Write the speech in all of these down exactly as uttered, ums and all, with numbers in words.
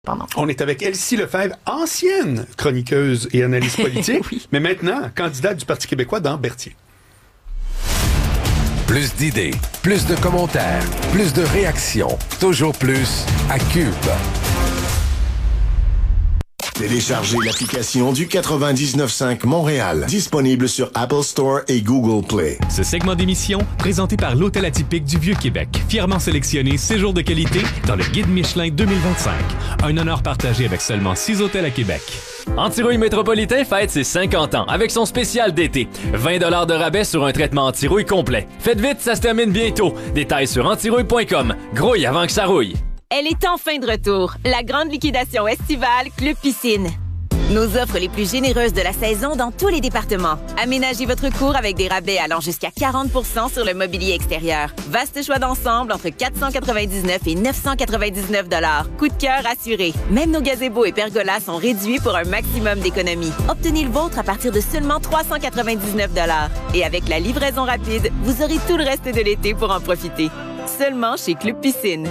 Pendant. On est avec Elsie Lefebvre, ancienne chroniqueuse et analyste politique, oui. mais maintenant candidate du Parti québécois dans Berthier. Plus d'idées, plus de commentaires, plus de réactions, toujours plus à Cube. Téléchargez l'application du quatre-vingt-dix-neuf cinq Montréal, disponible sur Apple Store et Google Play. Ce segment d'émission, présenté par l'Hôtel Atypique du Vieux-Québec, fièrement sélectionné séjour de qualité dans le Guide Michelin deux mille vingt-cinq. Un honneur partagé avec seulement six hôtels à Québec. Antirouille Métropolitain fête ses cinquante ans avec son spécial d'été. vingt dollars de rabais sur un traitement antirouille complet. Faites vite, ça se termine bientôt. Détails sur antirouille point com. Grouille avant que ça rouille. Elle est enfin de retour, la grande liquidation estivale Club Piscine. Nos offres les plus généreuses de la saison dans tous les départements. Aménagez votre cour avec des rabais allant jusqu'à quarante pour cent sur le mobilier extérieur. Vaste choix d'ensemble entre quatre cent quatre-vingt-dix-neuf et neuf cent quatre-vingt-dix-neuf dollars. Coup de cœur assuré. Même nos gazebos et pergolas sont réduits pour un maximum d'économie. Obtenez le vôtre à partir de seulement trois cent quatre-vingt-dix-neuf dollars. Et avec la livraison rapide, vous aurez tout le reste de l'été pour en profiter. Seulement chez Club Piscine.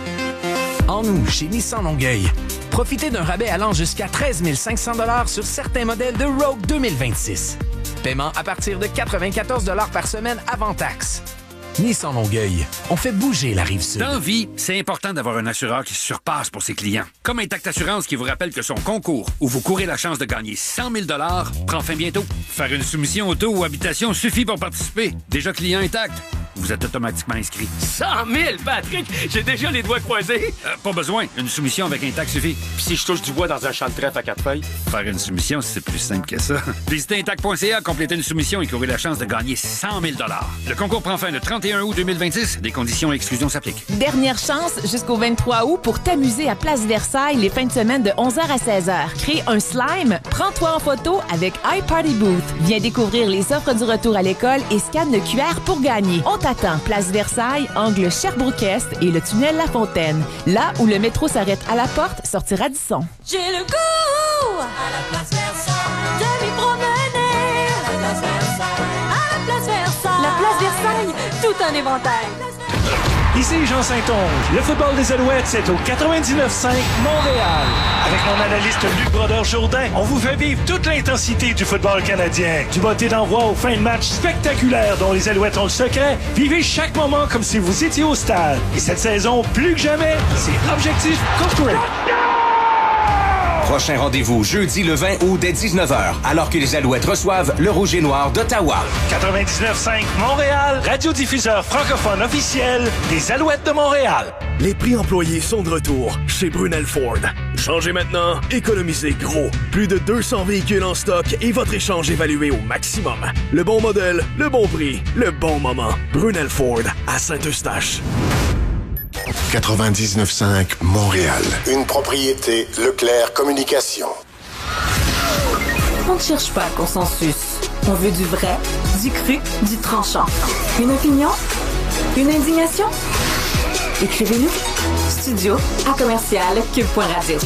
En nous, chez Nissan Longueuil, profitez d'un rabais allant jusqu'à treize mille cinq cents dollars sur certains modèles de Rogue deux mille vingt-six. Paiement à partir de quatre-vingt-quatorze dollars par semaine avant taxe. Nissan Longueuil, on fait bouger la Rive-Sud. Dans vie, c'est important d'avoir un assureur qui se surpasse pour ses clients. Comme Intact Assurance qui vous rappelle que son concours, où vous courez la chance de gagner cent mille dollars, prend fin bientôt. Faire une soumission auto ou habitation suffit pour participer. Déjà client Intact, vous êtes automatiquement inscrit. cent mille, Patrick! J'ai déjà les doigts croisés! Euh, pas besoin. Une soumission avec Intact suffit. Puis si je touche du bois dans un champ de trèfle à quatre feuilles? Faire une soumission, c'est plus simple que ça. Visitez intact point c a, complétez une soumission et courez la chance de gagner cent mille dollars. Le concours prend fin le trente et un août deux mille vingt-six. Des conditions et exclusions s'appliquent. Dernière chance jusqu'au vingt-trois août pour t'amuser à Place Versailles les fins de semaine de onze heures à seize heures. Crée un slime, prends-toi en photo avec iParty Booth. Viens découvrir les offres du retour à l'école et scanne le Q R pour gagner. On t'attend. Place Versailles, angle Sherbrooke-Est et le tunnel La Fontaine. Là où le métro s'arrête à la porte, sortir Radisson. J'ai le goût à la Place Versailles de m'y promener. À la Place Versailles, à la Place Versailles. La Place Versailles, tout un éventail. Ici Jean Saint-Onge. Le football des Alouettes, c'est au quatre-vingt-dix-neuf cinq Montréal. Avec mon analyste Luc Brodeur-Jourdain, on vous fait vivre toute l'intensité du football canadien. Du botté d'envoi aux fins de match spectaculaires dont les Alouettes ont le secret. Vivez chaque moment comme si vous étiez au stade. Et cette saison, plus que jamais, c'est Objectif Coupe Grey. Prochain rendez-vous jeudi le vingt août dès dix-neuf heures, alors que les Alouettes reçoivent le Rouge et Noir d'Ottawa. quatre-vingt-dix-neuf cinq Montréal, radiodiffuseur francophone officiel des Alouettes de Montréal. Les prix employés sont de retour chez Brunel Ford. Changez maintenant, économisez gros. Plus de deux cents véhicules en stock et votre échange évalué au maximum. Le bon modèle, le bon prix, le bon moment. Brunel Ford à Saint-Eustache. quatre-vingt-dix-neuf cinq Montréal. Une propriété Leclerc Communication. On ne cherche pas le consensus. On veut du vrai, du cru, du tranchant. Une opinion? Une indignation? Écrivez-nous. Studio à commercial cube point radio.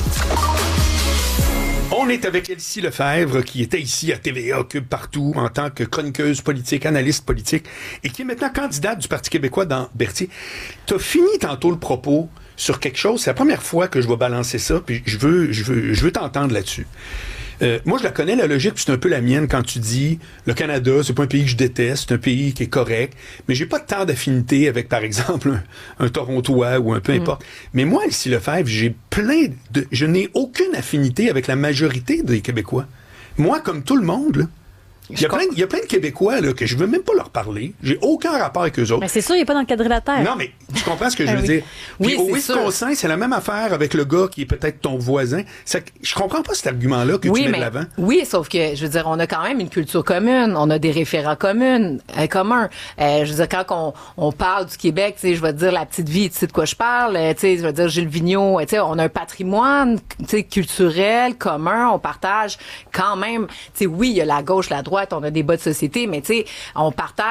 On est avec Elsie Lefebvre, qui était ici à T V A, Cube partout, en tant que chroniqueuse politique, analyste politique, et qui est maintenant candidate du Parti québécois dans Berthier. T'as fini tantôt le propos sur quelque chose, c'est la première fois que je vais balancer ça, puis je veux, je veux, je veux t'entendre là-dessus. Euh, moi, je la connais, la logique, puis c'est un peu la mienne quand tu dis le Canada, c'est pas un pays que je déteste, c'est un pays qui est correct, mais j'ai pas tant d'affinité avec, par exemple, un, un Torontois ou un peu importe. Mm. Mais moi, Elsie Lefebvre, j'ai plein de... Je n'ai aucune affinité avec la majorité des Québécois. Moi, comme tout le monde, là, il y, a plein, il y a plein de Québécois là, que je veux même pas leur parler. J'ai aucun rapport avec eux autres. Mais c'est sûr, il n'est pas dans le cadre de la Terre. Non, mais tu comprends ce que je veux oui. dire? Puis oui, au Wisconsin, c'est la même affaire avec le gars qui est peut-être ton voisin. Ça, je comprends pas cet argument-là que oui, tu mets mais, de l'avant. Oui, sauf que, je veux dire, on a quand même une culture commune. On a des référents communs, euh, communs. Euh, je veux dire, quand on, on parle du Québec, tu sais, je vais te dire la petite vie, tu sais de quoi je parle. Euh, tu sais, je veux dire, Gilles Vigneault, tu sais, on a un patrimoine, tu sais, culturel, commun. On partage quand même, tu sais, oui, il y a la gauche, la droite, on a des bas de société, mais tu sais, on partage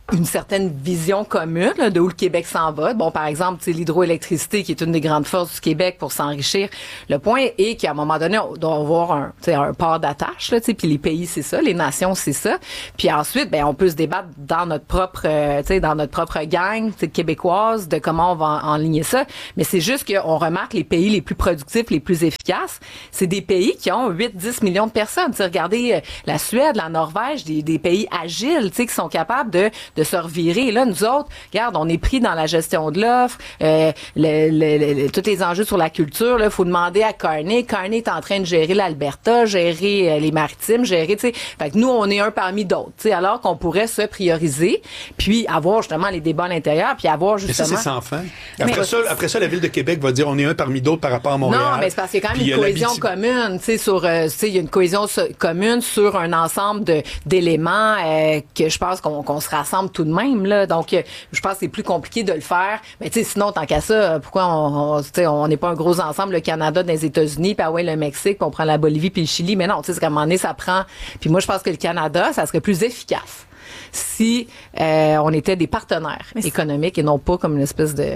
une certaine vision commune là, de où le Québec s'en va. Bon, par exemple, l'hydroélectricité qui est une des grandes forces du Québec pour s'enrichir. Le point est qu'à un moment donné, on doit avoir un, un port d'attache, là, puis les pays, c'est ça, les nations, c'est ça. Puis ensuite, ben, on peut se débattre dans notre propre, euh, dans notre propre gang québécoise de comment on va enligner ça. Mais c'est juste qu'on remarque les pays les plus productifs, les plus efficaces, c'est des pays qui ont huit à dix millions de personnes. T'sais, regardez euh, la Suède, la Norvège, des, des pays agiles, qui sont capables de de se revirer. Et là, nous autres, regarde, on est pris dans la gestion de l'offre, euh, le, le, le, tous les enjeux sur la culture. Il faut demander à Carney. Carney est en train de gérer l'Alberta, gérer euh, les maritimes, gérer, tu sais. Fait que nous, on est un parmi d'autres, tu sais, alors qu'on pourrait se prioriser, puis avoir justement les débats à l'intérieur, puis avoir justement... Mais ça, c'est sans fin. Après, ça, après ça, la Ville de Québec va dire on est un parmi d'autres par rapport à Montréal. Non, mais c'est parce qu'il y a quand même une cohésion commune, tu sais, sur, euh, tu sais, il y a une cohésion so- commune sur un ensemble de, d'éléments euh, que je pense qu'on, qu'on se rassemble tout de même, là. Donc, euh, je pense que c'est plus compliqué de le faire. Mais tu sais, sinon, tant qu'à ça, pourquoi on, on tu sais, on n'est pas un gros ensemble, le Canada des États-Unis, puis ah ouais, le Mexique, puis on prend la Bolivie puis le Chili. Mais non, tu sais, c'est qu'à un moment donné, ça prend... Puis moi, je pense que le Canada, ça serait plus efficace si euh, on était des partenaires économiques et non pas comme une espèce de...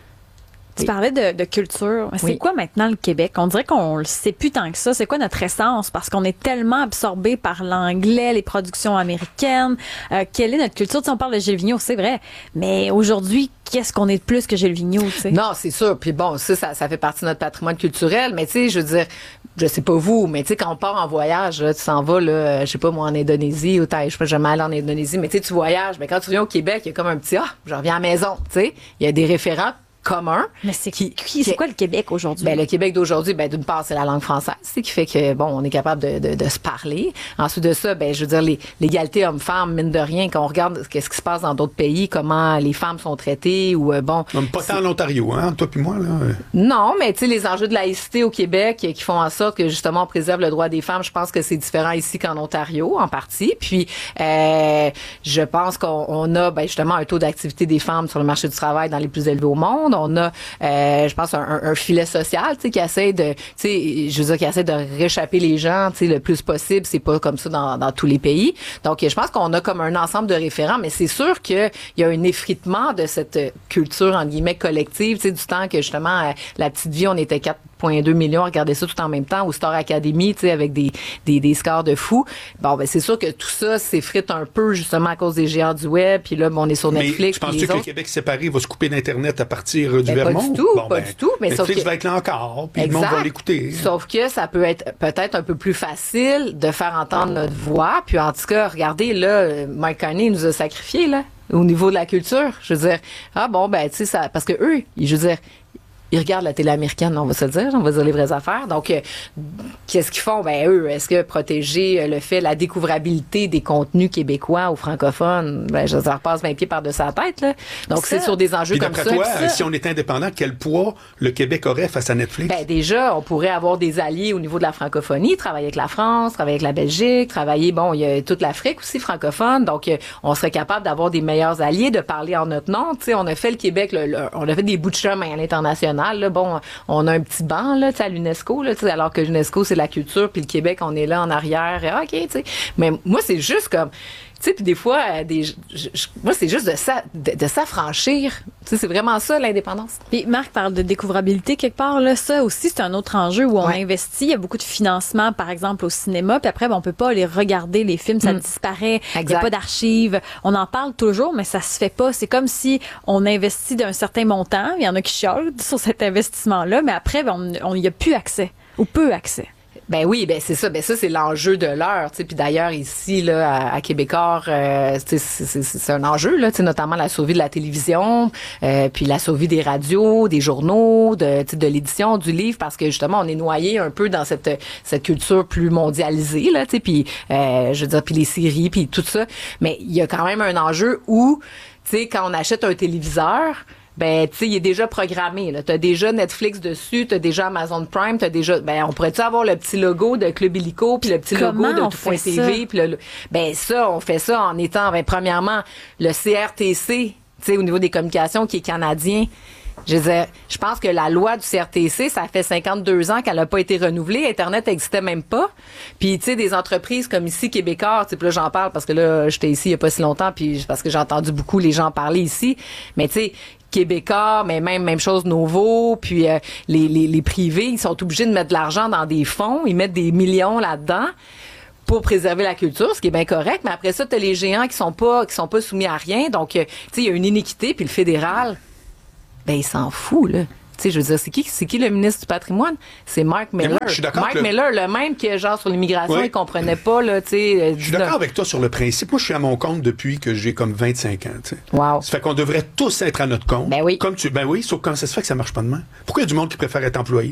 Tu parlais de, de culture. C'est oui. quoi maintenant le Québec? On dirait qu'on le sait plus tant que ça. C'est quoi notre essence? Parce qu'on est tellement absorbé par l'anglais, les productions américaines. Euh, quelle est notre culture? T'sais, on parle de Gilles Vigneault, c'est vrai. Mais aujourd'hui, qu'est-ce qu'on est de plus que Gilles Vigneault? T'sais? Non, c'est sûr. Puis bon, ça, ça, ça fait partie de notre patrimoine culturel. Mais tu sais, je veux dire, je sais pas vous, mais tu sais, quand on part en voyage, là, tu s'en vas, là, je sais pas moi, en Indonésie, ou je sais pas, jamais allé en Indonésie, mais tu sais, tu voyages. Mais quand tu viens au Québec, il y a comme un petit, ah, je reviens à la maison, tu sais. Il y a des référents commun. Mais c'est qui, qui c'est quoi le Québec aujourd'hui? Ben, le Québec d'aujourd'hui, ben, d'une part, c'est la langue française, c'est qui fait que, bon, on est capable de, de, de se parler. Ensuite de ça, ben, je veux dire, les, l'égalité homme-femme, mine de rien, quand on regarde qu'est-ce qui se passe dans d'autres pays, comment les femmes sont traitées, ou, euh, bon. Non, pas tant en Ontario, hein, toi puis moi, là. Non, mais, tu sais, les enjeux de laïcité au Québec qui font en sorte que, justement, on préserve le droit des femmes, je pense que c'est différent ici qu'en Ontario, en partie. Puis, euh, je pense qu'on on a, ben, justement, un taux d'activité des femmes sur le marché du travail dans les plus élevés au monde. On a, euh, je pense, un, un filet social, tu sais, qui essaie de, tu sais, je veux dire, qui essaie de réchapper les gens, tu sais, le plus possible. C'est pas comme ça dans, dans tous les pays. Donc, je pense qu'on a comme un ensemble de référents, mais c'est sûr qu'il y a un effritement de cette culture, entre guillemets, collective, tu sais, du temps que, justement, La Petite Vie, on était quatre virgule deux millions à regarder ça tout en même temps, ou Star Academy, tu sais, avec des, des, des scores de fous. Bon, ben, c'est sûr que tout ça s'effrite un peu, justement, à cause des géants du web, puis là, ben, on est sur Netflix. Mais penses-tu que le Québec séparé va se couper d'Internet à partir du ben, Vermont? Pas du tout, bon, pas ben, du tout. Mais Netflix sauf que... va être là encore, puis exact. le monde va l'écouter. Sauf que ça peut être peut-être un peu plus facile de faire entendre notre voix, puis en tout cas, regardez, là, Mike Carney nous a sacrifiés, là, au niveau de la culture. Je veux dire, ah bon, ben, tu sais, ça, parce que eux, je veux dire, ils regardent la télé américaine, on va se le dire, on va dire les vraies affaires. Donc, euh, qu'est-ce qu'ils font? Ben, eux, est-ce que protéger le fait, la découvrabilité des contenus québécois ou francophones, ben, je leur passe vingt pieds par-dessus la tête, là. Donc, ça, c'est sur des enjeux puis comme ça. D'après toi, ça, si on était indépendant, quel poids le Québec aurait face à Netflix? Ben, déjà, on pourrait avoir des alliés au niveau de la francophonie, travailler avec la France, travailler avec la Belgique, travailler, bon, il y a toute l'Afrique aussi francophone. Donc, euh, on serait capable d'avoir des meilleurs alliés, de parler en notre nom. Tu sais, on a fait le Québec, le, le, on a fait des bouts de chemin à l'international. Là, bon, on a un petit banc là, à l'UNESCO, là, alors que l'UNESCO, c'est la culture, puis le Québec, on est là en arrière. OK, tu sais. Mais moi, c'est juste comme... Tu sais, puis des fois, euh, des, je, je, moi, c'est juste de, ça, de, de s'affranchir. Tu sais, c'est vraiment ça, l'indépendance. Puis Marc parle de découvrabilité quelque part. Là, ça aussi, c'est un autre enjeu où on ouais. investit. Il y a beaucoup de financement, par exemple, au cinéma. Puis après, ben, on peut pas aller regarder les films. Ça mm. disparaît. Il n'y a pas d'archives. On en parle toujours, mais ça se fait pas. C'est comme si on investit d'un certain montant. Il y en a qui chialent sur cet investissement-là. Mais après, ben, on n'y a plus accès ou peu accès. Ben oui, ben c'est ça, ben ça c'est l'enjeu de l'heure, tu sais. Puis d'ailleurs ici là à, à Québécois, euh, c'est, c'est, c'est un enjeu là, tu sais, notamment la survie de la télévision, euh, puis la survie des radios, des journaux, de de l'édition, du livre, parce que justement on est noyé un peu dans cette cette culture plus mondialisée là, tu sais. Puis euh, je veux dire, puis les séries, puis tout ça. Mais il y a quand même un enjeu où, tu sais, quand on achète un téléviseur, ben, tu sais, il est déjà programmé, là. T'as déjà Netflix dessus, t'as déjà Amazon Prime, t'as déjà, ben, on pourrait-tu avoir le petit logo de Club Illico, puis le petit Comment logo de Tout point T V, puis le, ben, ça, on fait ça en étant, ben, premièrement, le C R T C, tu sais, au niveau des communications, qui est canadien, Je veux dire, je pense que la loi du C R T C, ça fait cinquante-deux ans qu'elle n'a pas été renouvelée. Internet n'existait même pas. Puis, tu sais, des entreprises comme ici, Québécois, tu sais, puis là, j'en parle parce que là, j'étais ici il n'y a pas si longtemps, puis parce que j'ai entendu beaucoup les gens parler ici. Mais, tu sais, Québécois, mais même même chose Novo, puis euh, les, les, les privés, ils sont obligés de mettre de l'argent dans des fonds, ils mettent des millions là-dedans pour préserver la culture, ce qui est bien correct, mais après ça, t'as les géants qui sont pas qui sont pas soumis à rien, donc euh, tu sais, il y a une iniquité, puis le fédéral, ben il s'en fout, là. Tu sais, je veux dire, c'est qui, c'est qui le ministre du patrimoine? C'est Mark Miller. Moi, je suis d'accord Mark le... Miller, le même qui, genre, sur l'immigration, oui. il comprenait pas, là, tu sais. Je suis d'accord avec toi sur le principe. Moi, je suis à mon compte depuis que j'ai comme vingt-cinq ans, tu sais. Wow. Ça fait qu'on devrait tous être à notre compte. Ben oui. Comme tu, ben oui, sauf comment ça se fait que ça marche pas de même? Pourquoi il y a du monde qui préfère être employé?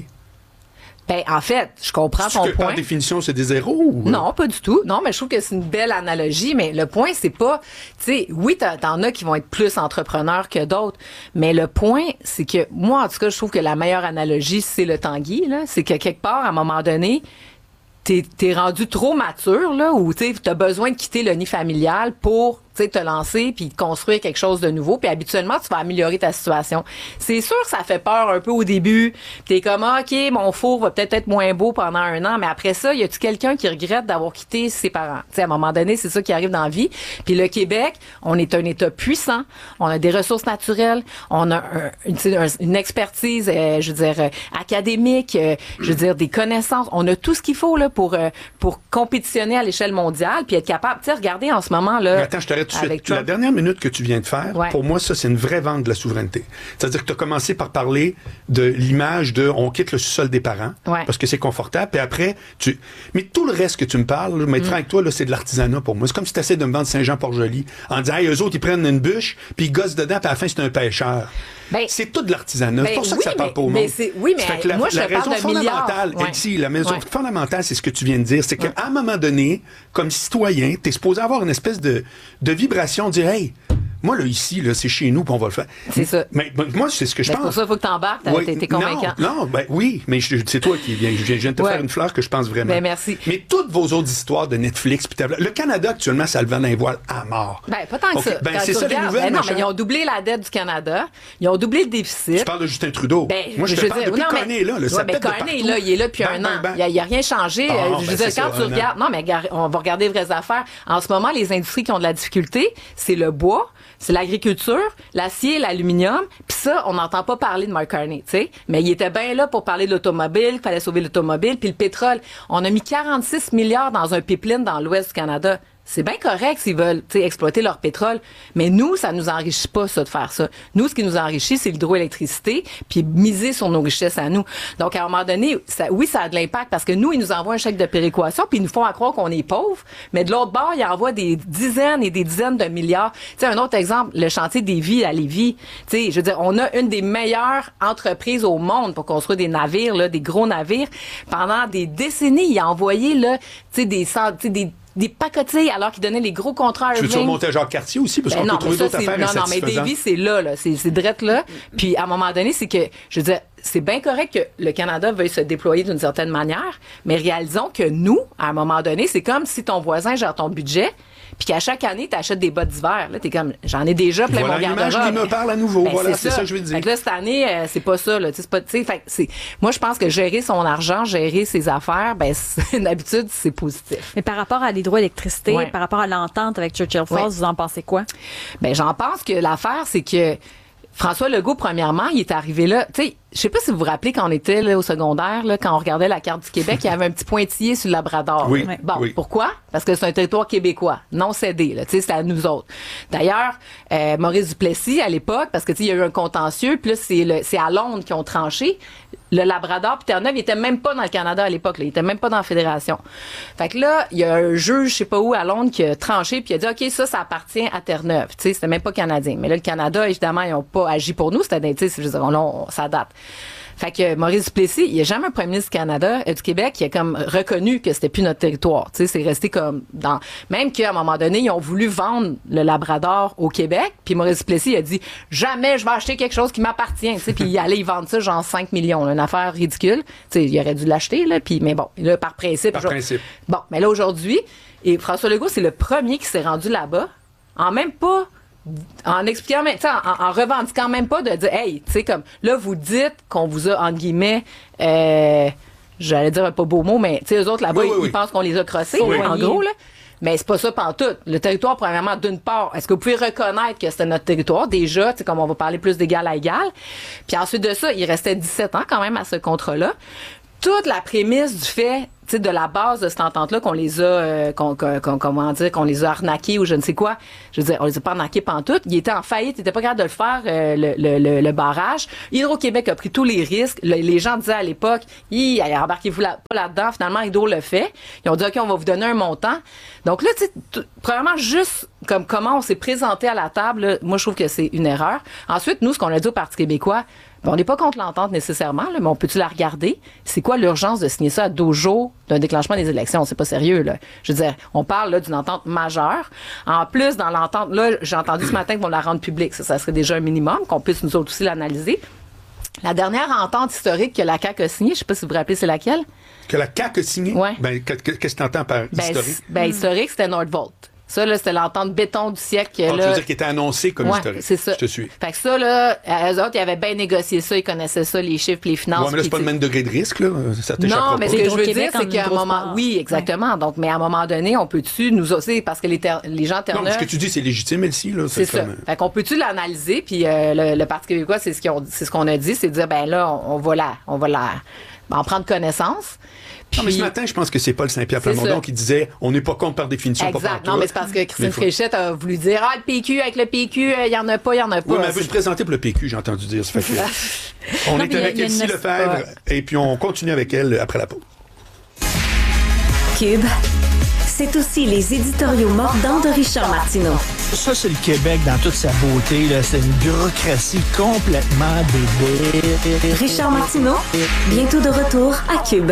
Ben, en fait, je comprends ton que, point. Par définition, c'est des zéros? Ou... Non, pas du tout. Non, mais je trouve que c'est une belle analogie, mais le point, c'est pas, tu sais, oui, t'en as qui vont être plus entrepreneurs que d'autres, mais le point, c'est que, moi, en tout cas, je trouve que la meilleure analogie, c'est le Tanguy, là. C'est que quelque part, à un moment donné, t'es, t'es rendu trop mature, là, ou, tu sais, t'as besoin de quitter le nid familial pour, tu sais, te lancer puis construire quelque chose de nouveau, puis habituellement tu vas améliorer ta situation. C'est sûr que ça fait peur un peu au début. T'es comme ah, OK, mon four va peut-être être moins beau pendant un an, mais après ça, y a-tu quelqu'un qui regrette d'avoir quitté ses parents? Tu sais, à un moment donné, c'est ça qui arrive dans la vie. Puis le Québec, on est un État puissant, on a des ressources naturelles, on a un, une, une expertise, euh, je veux dire euh, académique, euh, je veux dire des connaissances, on a tout ce qu'il faut là pour euh, pour compétitionner à l'échelle mondiale puis être capable. Tu sais, regardez en ce moment là. Mais attends, je t'arrête tout de suite. La dernière minute que tu viens de faire, ouais. pour moi, ça, c'est une vraie vente de la souveraineté. C'est-à-dire que tu as commencé par parler de l'image de on quitte le sous-sol des parents ouais. parce que c'est confortable, puis après, tu. Mais tout le reste que tu me parles, mais être mm. franc avec toi, là, c'est de l'artisanat pour moi. C'est comme si tu essaies de me vendre Saint-Jean-Port-Joli en disant, hey, eux autres, ils prennent une bûche, puis ils gossent dedans, puis à la fin, c'est un pêcheur. Ben, c'est tout de l'artisanat. Ben, c'est pour ça oui, que ça parle mais, pas au monde. Mais c'est, oui, mais la, moi, je la te parle raison de fondamentale, milliards. ici, la raison ouais. fondamentale, c'est ce que tu viens de dire, c'est qu'à ouais. un moment donné, comme citoyen, t'es supposé avoir une espèce de, de vibration, de dire, hey, moi, là, ici, là, c'est chez nous, puis on va le faire. C'est ça. Mais, mais moi, c'est ce que je ben, pense. C'est pour ça qu'il faut que t'embarques, t'es, oui, t'es convaincant. Non, non, ben oui, mais je, c'est toi qui viens, je viens de te ouais. faire une fleur que je pense vraiment. Ben, merci. Mais toutes vos autres histoires de Netflix, puis le Canada, actuellement, ça le vend dans les voiles à mort. Ben, pas tant que okay. ça. Ben, Quand c'est ça, regardes, les nouvelles, ben, non, mais ils ont doublé la dette du Canada. Ils ont doublé le déficit. Tu parles de Justin Trudeau. Ben, moi, je, je te parle dire, depuis non, Carney est là, là. Ça ben, Carney est là, il est là depuis ben, un an. Ben, ben. Il n'y a, a rien changé. Oh, je ben, veux dire, quand ça, tu regardes, non, mais on va regarder les vraies affaires. En ce moment, les industries qui ont de la difficulté, c'est le bois, c'est l'agriculture, l'acier, l'aluminium. Puis ça, on n'entend pas parler de Mark Carney, tu sais. Mais il était bien là pour parler de l'automobile, qu'il fallait sauver l'automobile, puis le pétrole. On a mis quarante-six milliards dans un pipeline dans l'ouest du Canada. C'est bien correct s'ils veulent exploiter leur pétrole, mais nous, ça nous enrichit pas, ça, de faire ça. Nous, ce qui nous enrichit, c'est l'hydroélectricité, puis miser sur nos richesses à nous. Donc, à un moment donné, ça, oui, ça a de l'impact, parce que nous, ils nous envoient un chèque de péréquation, puis ils nous font à croire qu'on est pauvres, mais de l'autre bord, ils envoient des dizaines et des dizaines de milliards. Tu sais, un autre exemple, le chantier des Vies à Lévis. Tu sais, je veux dire, on a une des meilleures entreprises au monde pour construire des navires, là, des gros navires. Pendant des décennies, ils ont envoyé, là, tu sais, des, tu sais, des des pacotilles alors qu'ils donnaient les gros contrats à Irving. Tu veux remonter à Jacques-Cartier aussi? Parce ben qu'on non, peut trouver d'autres affaires Non, non, mais Davy, c'est là, là. C'est, c'est drette là. Puis, à un moment donné, c'est que, je veux dire, c'est bien correct que le Canada veuille se déployer d'une certaine manière, mais réalisons que nous, à un moment donné, c'est comme si ton voisin gère ton budget, puis qu'à chaque année, tu achètes des bottes d'hiver. Là, t'es comme, j'en ai déjà plein voilà mon garde-robe. Voilà l'image qui me parle à nouveau. Ben, voilà, c'est, c'est ça. ça que je veux dire. Fait que là, cette année, euh, c'est pas ça, là. C'est pas, tu sais, fait que c'est, moi, je pense que gérer son argent, gérer ses affaires, ben, c'est une habitude, c'est positif. Mais par rapport à l'hydroélectricité, ouais. par rapport à l'entente avec Churchill Falls, ouais. vous en pensez quoi? Ben, j'en pense que l'affaire, c'est que François Legault, premièrement, il est arrivé là, tu sais, je sais pas si vous vous rappelez quand on était là, au secondaire, là, quand on regardait la carte du Québec, il y avait un petit pointillé sur le Labrador. Oui, bon, oui. Pourquoi? Parce que c'est un territoire québécois, non cédé, là, tu sais, c'est à nous autres. D'ailleurs, euh, Maurice Duplessis, à l'époque, parce que tu sais, il y a eu un contentieux, puis là, c'est, le, c'est à Londres qu'ils ont tranché. Le Labrador puis Terre-Neuve, il était même pas dans le Canada à l'époque, là, il était même pas dans la fédération. Fait que là, il y a un juge, je sais pas où, à Londres, qui a tranché puis il a dit, OK, ça, ça appartient à Terre-Neuve. Tu sais, c'était même pas canadien. Mais là, le Canada, évidemment, ils ont pas agi pour nous, c'était, tu sais, je veux dire, on, on, ça date. Fait que Maurice Duplessis, il n'y a jamais un premier ministre du Canada, euh, du Québec, qui a comme reconnu que c'était plus notre territoire. Tu sais, c'est resté comme dans, même qu'à un moment donné, ils ont voulu vendre le Labrador au Québec, puis Maurice Duplessis a dit, jamais je vais acheter quelque chose qui m'appartient. Tu sais, puis il allait y vendre ça genre cinq millions, là, une affaire ridicule. Tu sais, il aurait dû l'acheter, là, puis mais bon, là, par principe. Par genre, principe. Bon, mais là, aujourd'hui, et François Legault, c'est le premier qui s'est rendu là-bas, en même pas en expliquant, même, en, en revendiquant même pas de dire, hey, tu sais, comme, là, vous dites qu'on vous a, entre guillemets, euh, j'allais dire un pas beau mot, mais, tu sais, eux autres, là-bas, oui, oui, ils, oui. ils pensent qu'on les a crossés, Oui. en gros, là. Mais c'est pas ça pantoute. Le territoire, premièrement, d'une part, est-ce que vous pouvez reconnaître que c'était notre territoire, déjà, tu sais, comme on va parler plus d'égal à égal. Puis ensuite de ça, il restait dix-sept ans, quand même, à ce contrat-là. Toute la prémisse du fait, tu sais, de la base de cette entente-là, qu'on les a, euh, qu'on, qu'on, comment dire, qu'on les a arnaqués ou je ne sais quoi. Je veux dire, on les a pas arnaqués pantoute. Il était en faillite, il était pas capable de le faire, euh, le, le, le, le barrage. Hydro-Québec a pris tous les risques. Le, les gens disaient à l'époque, hi, embarquez-vous là, pas là-dedans. Finalement, Hydro le fait. Ils ont dit, OK, on va vous donner un montant. Donc là, tu sais, t- premièrement, juste comme comment on s'est présenté à la table, là, moi, je trouve que c'est une erreur. Ensuite, nous, ce qu'on a dit au Parti québécois, ben, on n'est pas contre l'entente nécessairement, là, mais on peut-tu la regarder? C'est quoi l'urgence de signer ça à douze jours d'un déclenchement des élections? C'est pas sérieux, là. Je veux dire, on parle là d'une entente majeure. En plus, dans l'entente, là, j'ai entendu ce matin qu'on la rende publique. Ça, ça serait déjà un minimum, qu'on puisse nous autres aussi l'analyser. La dernière entente historique que la C A Q a signée, je sais pas si vous vous rappelez, c'est laquelle? Que la C A Q a signée? Ouais. Ben, qu'est-ce que tu entends par Ben, historique? Ben, historique, c'était Nordvolt. Ça, là, c'était l'entente béton du siècle. Ah, là, tu veux dire qu'il était annoncé comme ouais, historique. c'est ça. Je te suis. Fait que ça, là, eux autres, ils avaient bien négocié ça, ils connaissaient ça, les chiffres, les finances. Ouais, mais là, c'est pas le même degré de risque, là. Ça t'échappera Non, mais pas. ce que je veux Hydro-Québec dire, c'est en qu'à un grosse moment, part. oui, exactement. Donc, mais à un moment donné, on peut-tu nous aussi, parce que les, ter- les gens Non, mais Terre-Neuve. ce que tu dis, c'est légitime, Elsie, là. C'est ça. comme- Fait qu'on peut-tu l'analyser, puis euh, le, le Parti québécois, c'est ce qu'ils ont, c'est ce qu'on a dit, c'est de dire, ben là, on, on va la, on va la, en prendre connaissance. Puis, Non, mais ce matin, je pense que c'est Paul Saint-Pierre C'est Plamondon ça. qui disait on n'est pas contre par définition, pas exact. partout. Non, mais c'est parce que Christine Mais faut- Fréchette a voulu dire, ah, le P Q, avec le P Q, il y en a pas, il y en a pas. Oui, mais elle veut C'est- se présenter pour le P Q, j'ai entendu dire. Ça fait que- on Non, est mais il y a- avec il y a Elsie une- Lefebvre et puis on continue avec elle après la pause. Cube, c'est aussi les éditoriaux mordants de Richard Martineau. Ça, c'est le Québec dans toute sa beauté. Là. C'est une bureaucratie complètement débile. Richard Martineau, bientôt de retour à Cube.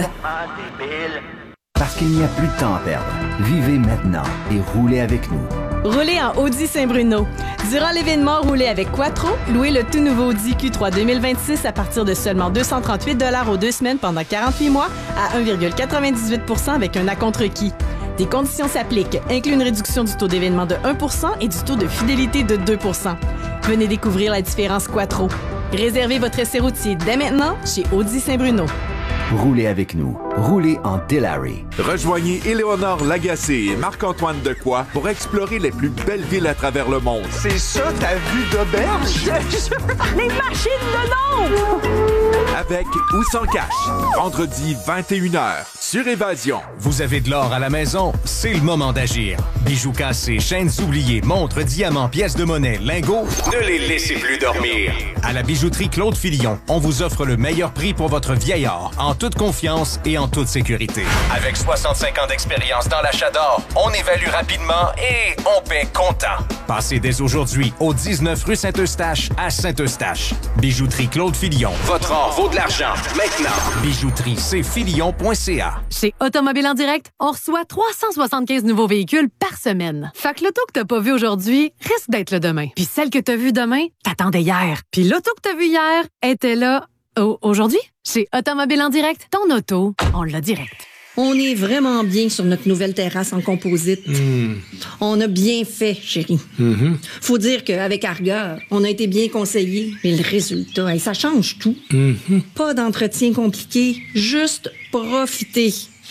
Parce qu'il n'y a plus de temps à perdre. Vivez maintenant et roulez avec nous. Roulez en Audi Saint-Bruno. Durant l'événement Roulez avec Quattro, louez le tout nouveau Audi Q trois deux mille vingt-six à partir de seulement deux cent trente-huit dollars aux deux semaines pendant quarante-huit mois à un virgule quatre-vingt-dix-huit pour cent avec un acompte requis. Des conditions s'appliquent, inclut une réduction du taux d'événement de un pour cent et du taux de fidélité de deux pour cent. Venez découvrir la différence Quattro. Réservez votre essai routier dès maintenant chez Audi Saint-Bruno. Roulez avec nous. Roulez en Delary. Rejoignez Éléonore Lagacé et Marc-Antoine Decoy pour explorer les plus belles villes à travers le monde. C'est ça ta vue d'auberge? Les machines de l'ombre! Avec ou sans cash. Vendredi vingt et une heures sur Évasion. Vous avez de l'or à la maison? C'est le moment d'agir. Bijoux cassés, chaînes oubliées, montres, diamants, pièces de monnaie, lingots, ne les laissez plus dormir. À la bijouterie Claude Fillon, on vous offre le meilleur prix pour votre vieil or, en toute confiance et en toute sécurité. Avec soixante-cinq ans d'expérience dans l'achat d'or, on évalue rapidement et on paie comptant. Passez dès aujourd'hui au dix-neuf rue Saint-Eustache à Saint-Eustache. Bijouterie Claude Fillon. Votre or vaut de l'argent. Maintenant. Bijouterie, c'est filion point c a. Chez Automobile en direct, on reçoit trois cent soixante-quinze nouveaux véhicules par semaine. Fait que l'auto que t'as pas vue aujourd'hui risque d'être le demain. Puis celle que t'as vue demain, t'attendais hier. Puis l'auto que t'as vue hier était là au- aujourd'hui. Chez Automobile en direct, ton auto, on l'a direct. On est vraiment bien sur notre nouvelle terrasse en composite. Mmh. On a bien fait, chérie. Mmh. Faut dire qu'avec Arga, on a été bien conseillés. Mais le résultat, hey, ça change tout. Mmh. Pas d'entretien compliqué, juste profiter.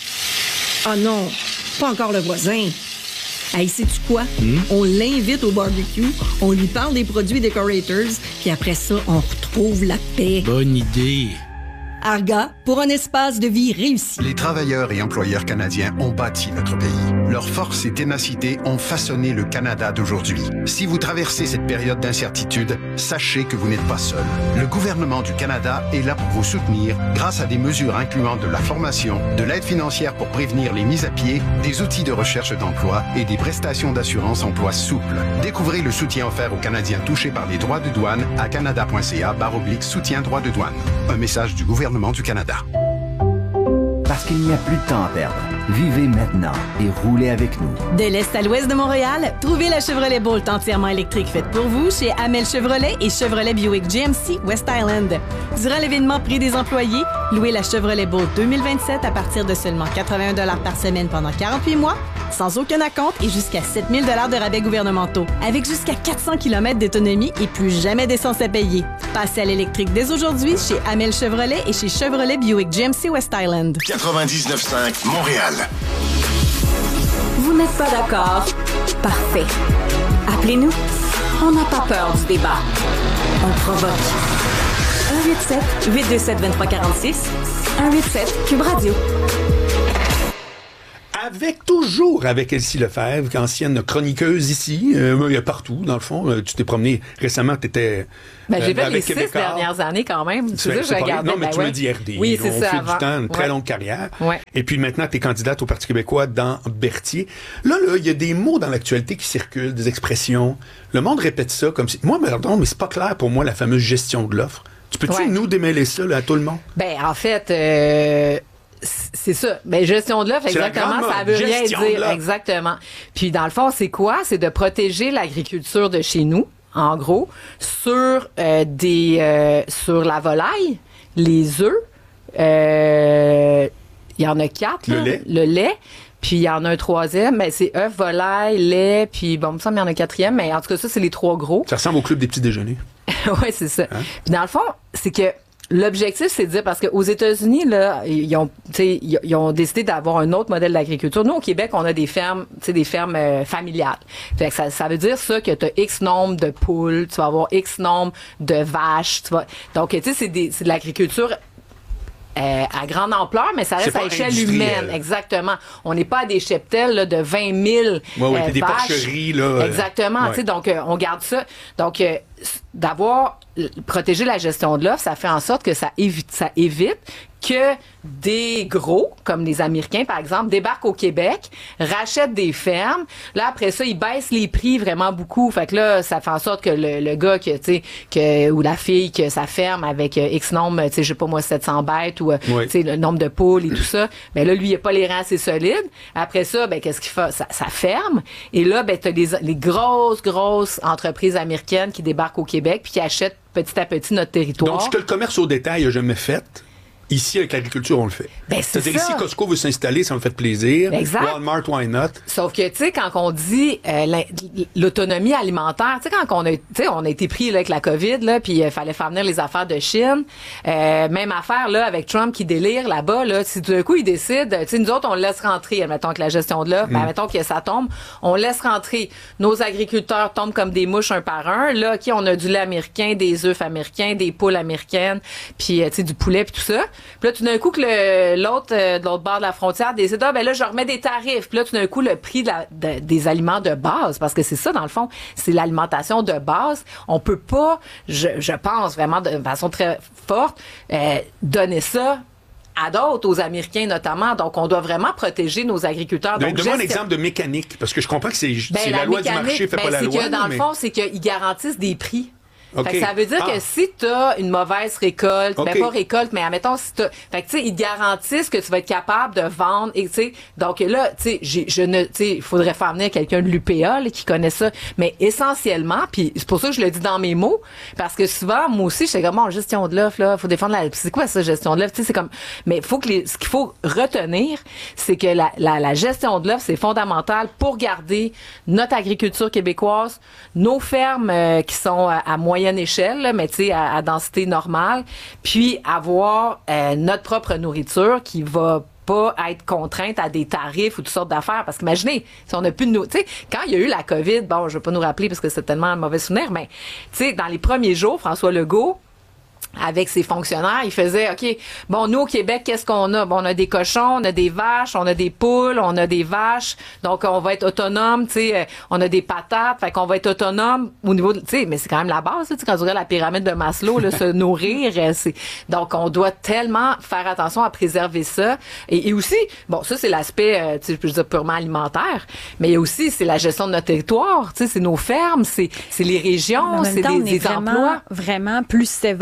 Ah non, pas encore le voisin. Hey, sais-tu quoi? Mmh. On l'invite au barbecue, on lui parle des produits Decorators, puis après ça, on retrouve la paix. Bonne idée. Arga, pour un espace de vie réussi. Les travailleurs et employeurs canadiens ont bâti notre pays. Leur force et ténacité ont façonné le Canada d'aujourd'hui. Si vous traversez cette période d'incertitude, sachez que vous n'êtes pas seul. Le gouvernement du Canada est là pour vous soutenir grâce à des mesures incluant de la formation, de l'aide financière pour prévenir les mises à pied, des outils de recherche d'emploi et des prestations d'assurance emploi souples. Découvrez le soutien offert aux Canadiens touchés par les droits de douane à canada.ca barre oblique soutien droits de douane. Un message du gouvernement du Canada. Parce qu'il n'y a plus de temps à perdre. Vivez maintenant et roulez avec nous. De l'est à l'ouest de Montréal, trouvez la Chevrolet Bolt entièrement électrique faite pour vous chez Amel Chevrolet et Chevrolet Buick G M C West Island. Durant l'événement Prix des employés, Louez la Chevrolet Bolt deux mille vingt-sept à partir de seulement quatre-vingt-un dollars par semaine pendant quarante-huit mois, sans aucun acompte et jusqu'à sept mille dollars de rabais gouvernementaux. Avec jusqu'à quatre cents kilomètres d'autonomie et plus jamais d'essence à payer. Passez à l'électrique dès aujourd'hui chez Amel Chevrolet et chez Chevrolet Buick G M C West Island. quatre-vingt-dix-neuf cinq Montréal. Vous n'êtes pas d'accord? Parfait. Appelez-nous. On n'a pas peur du débat. On le provoque. un huit sept huit deux sept deux trois quatre six. un huit sept Cube Radio. Avec, toujours avec Elsie Lefebvre, ancienne chroniqueuse ici, euh, il y a partout, dans le fond. Euh, tu t'es promené récemment, tu étais ben, j'ai euh, fait avec les six Québécois. dernières années quand même. Tu sais, je regardais. Non, mais ben, tu ouais. m'as dit R D. Oui, c'est on ça. fait avant. du temps, une très ouais. longue carrière. Ouais. Et puis maintenant, tu es candidate au Parti québécois dans Berthier. Là, là, il y a des mots dans l'actualité qui circulent, des expressions. Le monde répète ça comme si... Moi, pardon, mais c'est pas clair pour moi, la fameuse gestion de l'offre. Tu peux-tu ouais. nous démêler ça là, à tout le monde? Ben, en fait... Euh... C'est ça. Ben, gestion de l'offre, exactement, ça veut rien dire. Exactement. Puis, dans le fond, c'est quoi? C'est de protéger l'agriculture de chez nous, en gros, sur euh, des, euh, sur la volaille, les œufs, euh, il y en a quatre, le là, lait. Le lait. Puis il y en a un troisième, ben c'est œufs, volaille, lait, puis bon, il me semble qu'il y en a un quatrième, mais en tout cas, ça, c'est les trois gros. Ça ressemble au club des petits déjeuners. Oui, c'est ça. Hein? Puis dans le fond, c'est que l'objectif, c'est de dire, parce qu'aux États-Unis, là, ils ont, ils, ils ont décidé d'avoir un autre modèle d'agriculture. Nous, au Québec, on a des fermes, tu sais, des fermes euh, familiales. Fait que ça, ça veut dire ça que tu as X nombre de poules, tu vas avoir X nombre de vaches, tu vas. Donc, tu sais, c'est, des, c'est de l'agriculture Euh, à grande ampleur, mais ça reste à échelle humaine. Exactement. On n'est pas à des cheptels là, de vingt mille ouais, ouais, euh, des vaches. porcheries. Là, Exactement. Ouais. Tu sais, donc, euh, on garde ça. Donc, euh, d'avoir protégé la gestion de l'offre, ça fait en sorte que ça évite, ça évite que des gros, comme les Américains, par exemple, débarquent au Québec, rachètent des fermes. Là, après ça, ils baissent les prix vraiment beaucoup. Fait que là, ça fait en sorte que le, le gars, que, tu sais, que, ou la fille, que sa ferme avec euh, X nombre, tu sais, je sais pas moi, sept cents bêtes ou, oui. tu sais, le nombre de poules et tout ça. Ben là, lui, il a pas les reins assez solides. Après ça, ben, qu'est-ce qu'il fait? Ça, ça ferme. Et là, ben, t'as les, les grosses, grosses entreprises américaines qui débarquent au Québec puis qui achètent petit à petit notre territoire. Donc, ce que le commerce au détail a jamais fait, ici, avec l'agriculture, on le fait. Ben, c'est C'est-à-dire, ça. ici, Costco veut s'installer, ça me fait plaisir. Exact. Walmart, why not? Sauf que, tu sais, quand on dit euh, l'autonomie alimentaire, tu sais, quand on a, tu sais, on a été pris là, avec la COVID, là, puis il euh, fallait faire venir les affaires de Chine. Euh, même affaire, là, avec Trump qui délire là-bas, là, si tout d'un coup, il décide, tu sais, nous autres, on le laisse rentrer, admettons que la gestion de l'offre, mm. ben, admettons que ça tombe, on laisse rentrer. Nos agriculteurs tombent comme des mouches un par un. Là, OK, on a du lait américain, des œufs américains, des poules américaines, puis, euh, tu sais, du poulet, puis tout ça. Puis là, tout d'un coup, que le, l'autre, euh, de l'autre bord de la frontière décide, ah, ben là, je remets des tarifs. Puis là, tout d'un coup, le prix de la, de, des aliments de base, parce que c'est ça, dans le fond, c'est l'alimentation de base. On peut pas, je, je pense vraiment de façon très forte, euh, donner ça à d'autres, aux Américains notamment. Donc, on doit vraiment protéger nos agriculteurs. Donc, donne-moi un gestion... exemple de mécanique, parce que je comprends que c'est, ben, c'est la, la loi du marché fait ben, pas la c'est loi. Que, dans mais... le fond, c'est qu'ils garantissent des prix. Okay. Fait que ça veut dire ah. que si t'as une mauvaise récolte, okay. ben pas récolte, mais admettons si t'as, fait que tu sais, ils garantissent que tu vas être capable de vendre et tu sais, donc là, tu sais, j'ai, je ne, tu sais, il faudrait faire venir quelqu'un de l'U P A là, qui connaît ça, mais essentiellement, puis c'est pour ça que je le dis dans mes mots, parce que souvent, moi aussi, j'étais comme, bon, gestion de l'offre là, faut défendre la, c'est quoi ça, gestion de l'offre, tu sais, c'est comme, mais faut que les, ce qu'il faut retenir, c'est que la, la, la gestion de l'offre, c'est fondamental pour garder notre agriculture québécoise, nos fermes euh, qui sont à, à moyenne échelle, là, mais tu sais, à, à densité normale, puis avoir euh, notre propre nourriture qui va pas être contrainte à des tarifs ou toutes sortes d'affaires. Parce qu'imaginez, si on n'a plus de nous, tu sais, quand il y a eu la COVID, bon, je vais pas nous rappeler parce que c'est tellement un mauvais souvenir, mais tu sais, dans les premiers jours, François Legault, avec ses fonctionnaires, il faisait, OK, bon, nous, au Québec, qu'est-ce qu'on a? Bon, on a des cochons, on a des vaches, on a des poules, on a des vaches, donc on va être autonome, tu sais, on a des patates, fait qu'on va être autonome au niveau de, tu sais, mais c'est quand même la base, tu sais, quand tu regardes la pyramide de Maslow, là, se nourrir, c'est, donc on doit tellement faire attention à préserver ça. Et, et aussi, bon, ça, c'est l'aspect, euh, tu sais, je veux dire, purement alimentaire, mais il y a aussi, c'est la gestion de notre territoire, tu sais, c'est nos fermes, c'est, c'est les régions, c'est temps, des, on est des vraiment, emplois. vraiment plus sévère avec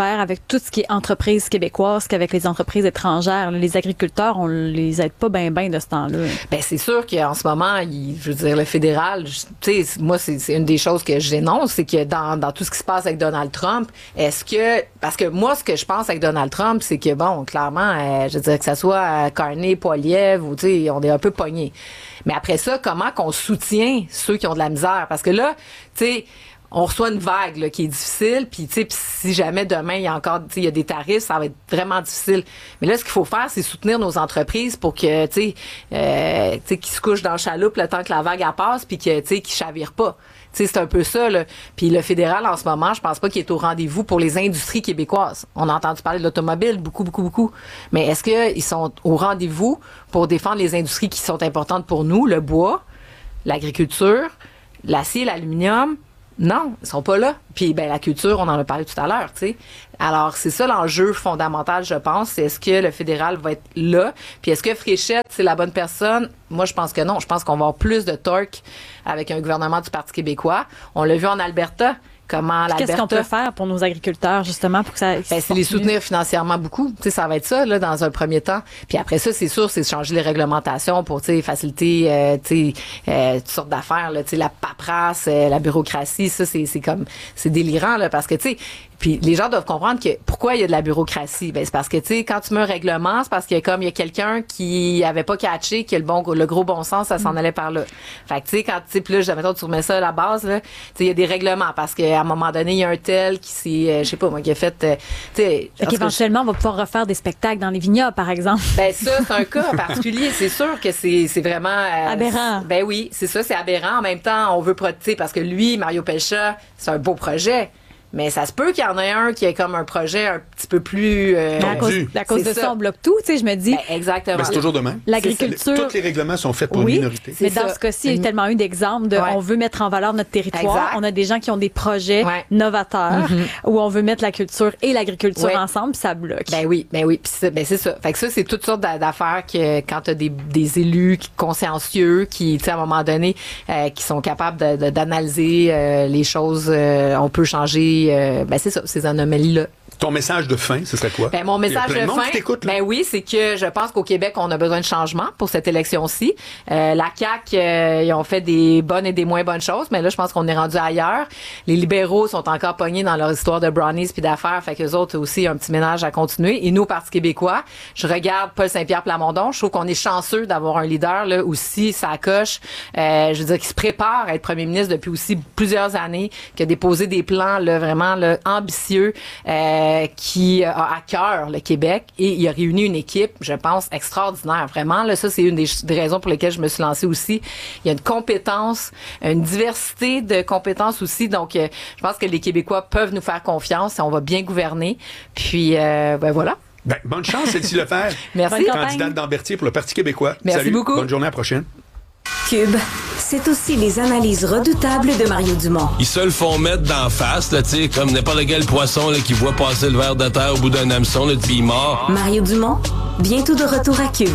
tout ce qui est entreprises québécoises qu'avec les entreprises étrangères. Là, les agriculteurs, on les aide pas bien bien de ce temps-là. Ben c'est sûr qu'en ce moment, il, je veux dire, le fédéral, tu sais, moi, c'est, c'est une des choses que j'énonce, c'est que dans, dans tout ce qui se passe avec Donald Trump, est-ce que, parce que moi, ce que je pense avec Donald Trump, c'est que, bon, clairement, euh, je veux dire, que ça soit euh, Carney, Poilievre, ou, tu sais, on est un peu pognés. Mais après ça, comment qu'on soutient ceux qui ont de la misère? Parce que là, tu sais, on reçoit une vague là, qui est difficile, puis tu sais, si jamais demain il y a encore, tu sais, il y a des tarifs, ça va être vraiment difficile. Mais là, ce qu'il faut faire, c'est soutenir nos entreprises pour que, tu sais, euh, tu sais, qu'ils se couchent dans le chaloupe le temps que la vague elle passe, puis que, tu sais, qu'ils chavirent pas. Tu sais, c'est un peu ça, là. Puis le fédéral, en ce moment, je pense pas qu'il est au rendez-vous pour les industries québécoises. On a entendu parler de l'automobile, beaucoup, beaucoup, beaucoup. Mais est-ce qu'ils sont au rendez-vous pour défendre les industries qui sont importantes pour nous, le bois, l'agriculture, l'acier, l'aluminium? Non, ils sont pas là. Puis ben la culture, on en a parlé tout à l'heure, tu sais. Alors c'est ça l'enjeu fondamental, je pense, c'est est-ce que le fédéral va être là, puis est-ce que Fréchette c'est la bonne personne? Moi je pense que non, je pense qu'on va avoir plus de torque avec un gouvernement du Parti québécois. On l'a vu en Alberta. Comment l'Alberta... Qu'est-ce qu'on peut faire pour nos agriculteurs, justement, pour que ça... Ben, c'est les soutenir financièrement beaucoup. Tu sais, ça va être ça, là, dans un premier temps. Puis après ça, c'est sûr, c'est changer les réglementations pour, tu sais, faciliter, euh, tu sais, euh, toutes sortes d'affaires, là, tu sais, la paperasse, euh, la bureaucratie, ça, c'est, c'est comme, c'est délirant, là, parce que, tu sais, puis les gens doivent comprendre que pourquoi il y a de la bureaucratie. Ben c'est parce que tu sais quand tu mets un règlement, c'est parce qu'il y a comme il y a quelqu'un qui avait pas catché que le bon le gros bon sens ça s'en allait par là. Fait que tu sais quand tu sais puis là mettons tu remets ça à la base là, tu sais il y a des règlements parce qu'à un moment donné il y a un tel qui s'est euh, je sais pas moi qui a fait euh, tu sais éventuellement on va pouvoir refaire des spectacles dans les vignobles par exemple. Ben ça c'est un cas particulier, c'est sûr que c'est c'est vraiment euh, aberrant. Ben oui, c'est ça, c'est aberrant. En même temps, on veut protéger parce que lui Mario Pelcha, c'est un beau projet. Mais ça se peut qu'il y en ait un qui ait comme un projet un petit peu plus... Euh, à cause, à cause de ça, on bloque tout, tu sais, je me dis... Ben, exactement. Mais c'est toujours de même. L'agriculture... Tous les règlements sont faits pour oui, une minorité. Mais dans ça. Ce cas-ci, il y a eu tellement eu d'exemples de... Ouais. On veut mettre en valeur notre territoire. Exact. On a des gens qui ont des projets ouais. novateurs mm-hmm. où on veut mettre la culture et l'agriculture ouais. ensemble, puis ça bloque. Ben oui, ben oui. Puis c'est, ben c'est ça. Fait que ça, c'est toutes sortes d'affaires que quand tu as des, des élus consciencieux qui, tu sais, à un moment donné, euh, qui sont capables de, de, d'analyser euh, les choses, euh, on peut changer... Euh, ben c'est ça. Ces anomalies-là. Ton message de fin, ce serait quoi? Ben, mon message de, de fin, ben oui, c'est que je pense qu'au Québec, on a besoin de changement pour cette élection-ci. Euh, la C A Q, euh, ils ont fait des bonnes et des moins bonnes choses, mais là, je pense qu'on est rendu ailleurs. Les libéraux sont encore pognés dans leur histoire de brownies puis d'affaires, fait qu'eux autres aussi, un petit ménage à continuer. Et nous, au Parti québécois, je regarde Paul Saint-Pierre Plamondon, je trouve qu'on est chanceux d'avoir un leader, là, aussi, ça coche, euh, je veux dire, qui se prépare à être premier ministre depuis aussi plusieurs années, qui a déposé des plans, là, vraiment, là, ambitieux, euh, qui a à cœur le Québec et il a réuni une équipe, je pense, extraordinaire. Vraiment, là, ça, c'est une des, des raisons pour lesquelles je me suis lancée aussi. Il y a une compétence, une diversité de compétences aussi. Donc, euh, je pense que les Québécois peuvent nous faire confiance et on va bien gouverner. Puis, euh, ben voilà. Ben, bonne chance, Elsie Lefebvre. Merci. Candidate d'Ambertier pour le Parti québécois. Merci Salut, beaucoup. Bonne journée, à la prochaine. Cube, c'est aussi les analyses redoutables de Mario Dumont. Ils se le font mettre d'en face, là, tu sais, comme n'importe quel poisson là, qui voit passer le ver de terre au bout d'un hameçon, là, puis il mord. Mario Dumont, bientôt de retour à Cube.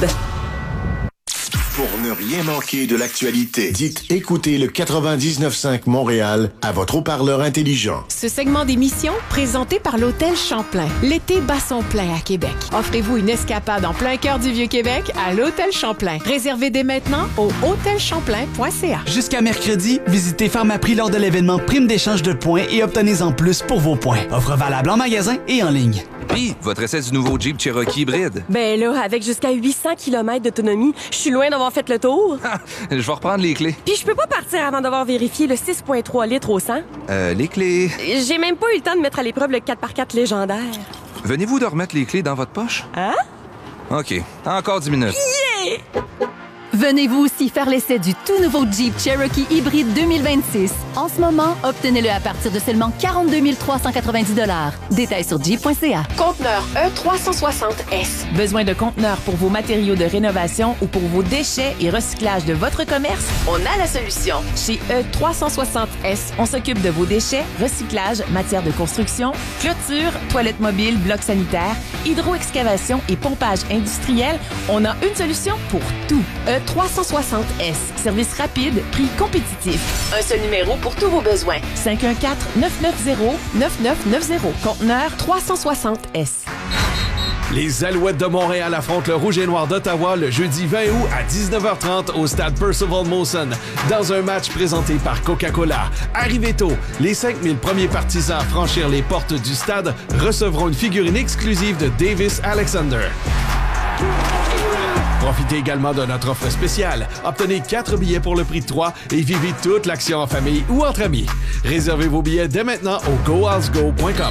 Pour ne rien manquer de l'actualité, dites écoutez le quatre-vingt-dix-neuf cinq Montréal à votre haut-parleur intelligent. Ce segment d'émission, présenté par l'Hôtel Champlain. L'été bat son plein à Québec. Offrez-vous une escapade en plein cœur du Vieux-Québec à l'Hôtel Champlain. Réservez dès maintenant au hôtel champlain point c a. Jusqu'à mercredi, visitez Pharmaprix lors de l'événement Prime d'échange de points et obtenez-en plus pour vos points. Offre valable en magasin et en ligne. Puis, votre essai du nouveau Jeep Cherokee hybride. Ben là, avec jusqu'à huit cents kilomètres d'autonomie, je suis loin d'avoir fait le tour. Je vais reprendre les clés. Puis je peux pas partir avant d'avoir vérifié le six virgule trois litres au cent. Euh, les clés... J'ai même pas eu le temps de mettre à l'épreuve le quatre par quatre légendaire. Venez-vous de remettre les clés dans votre poche? Hein? OK. Encore dix minutes. Yeah! Venez vous aussi faire l'essai du tout nouveau Jeep Cherokee hybride deux mille vingt-six. En ce moment, obtenez-le à partir de seulement quarante-deux mille trois cent quatre-vingt-dix dollars. Détails sur jeep point c a. Conteneur E trois cent soixante S. Besoin de conteneurs pour vos matériaux de rénovation ou pour vos déchets et recyclage de votre commerce? On a la solution. Chez E trois cent soixante S, on s'occupe de vos déchets, recyclage, matière de construction, clôture, toilettes mobiles, blocs sanitaires, hydroexcavation et pompage industriel. On a une solution pour tout. E trois cent soixante S. Service rapide, prix compétitif. Un seul numéro pour pour tous vos besoins. cinq un quatre, neuf neuf zéro, neuf neuf neuf zéro. Conteneur trois cent soixante S. Les Alouettes de Montréal affrontent le Rouge et Noir d'Ottawa le jeudi vingt août à dix-neuf heures trente au stade Percival Molson dans un match présenté par Coca-Cola. Arrivez tôt, les cinq mille premiers partisans à franchir les portes du stade recevront une figurine exclusive de Davis Alexander. Profitez également de notre offre spéciale. Obtenez quatre billets pour le prix de trois et vivez toute l'action en famille ou entre amis. Réservez vos billets dès maintenant au go als go point com.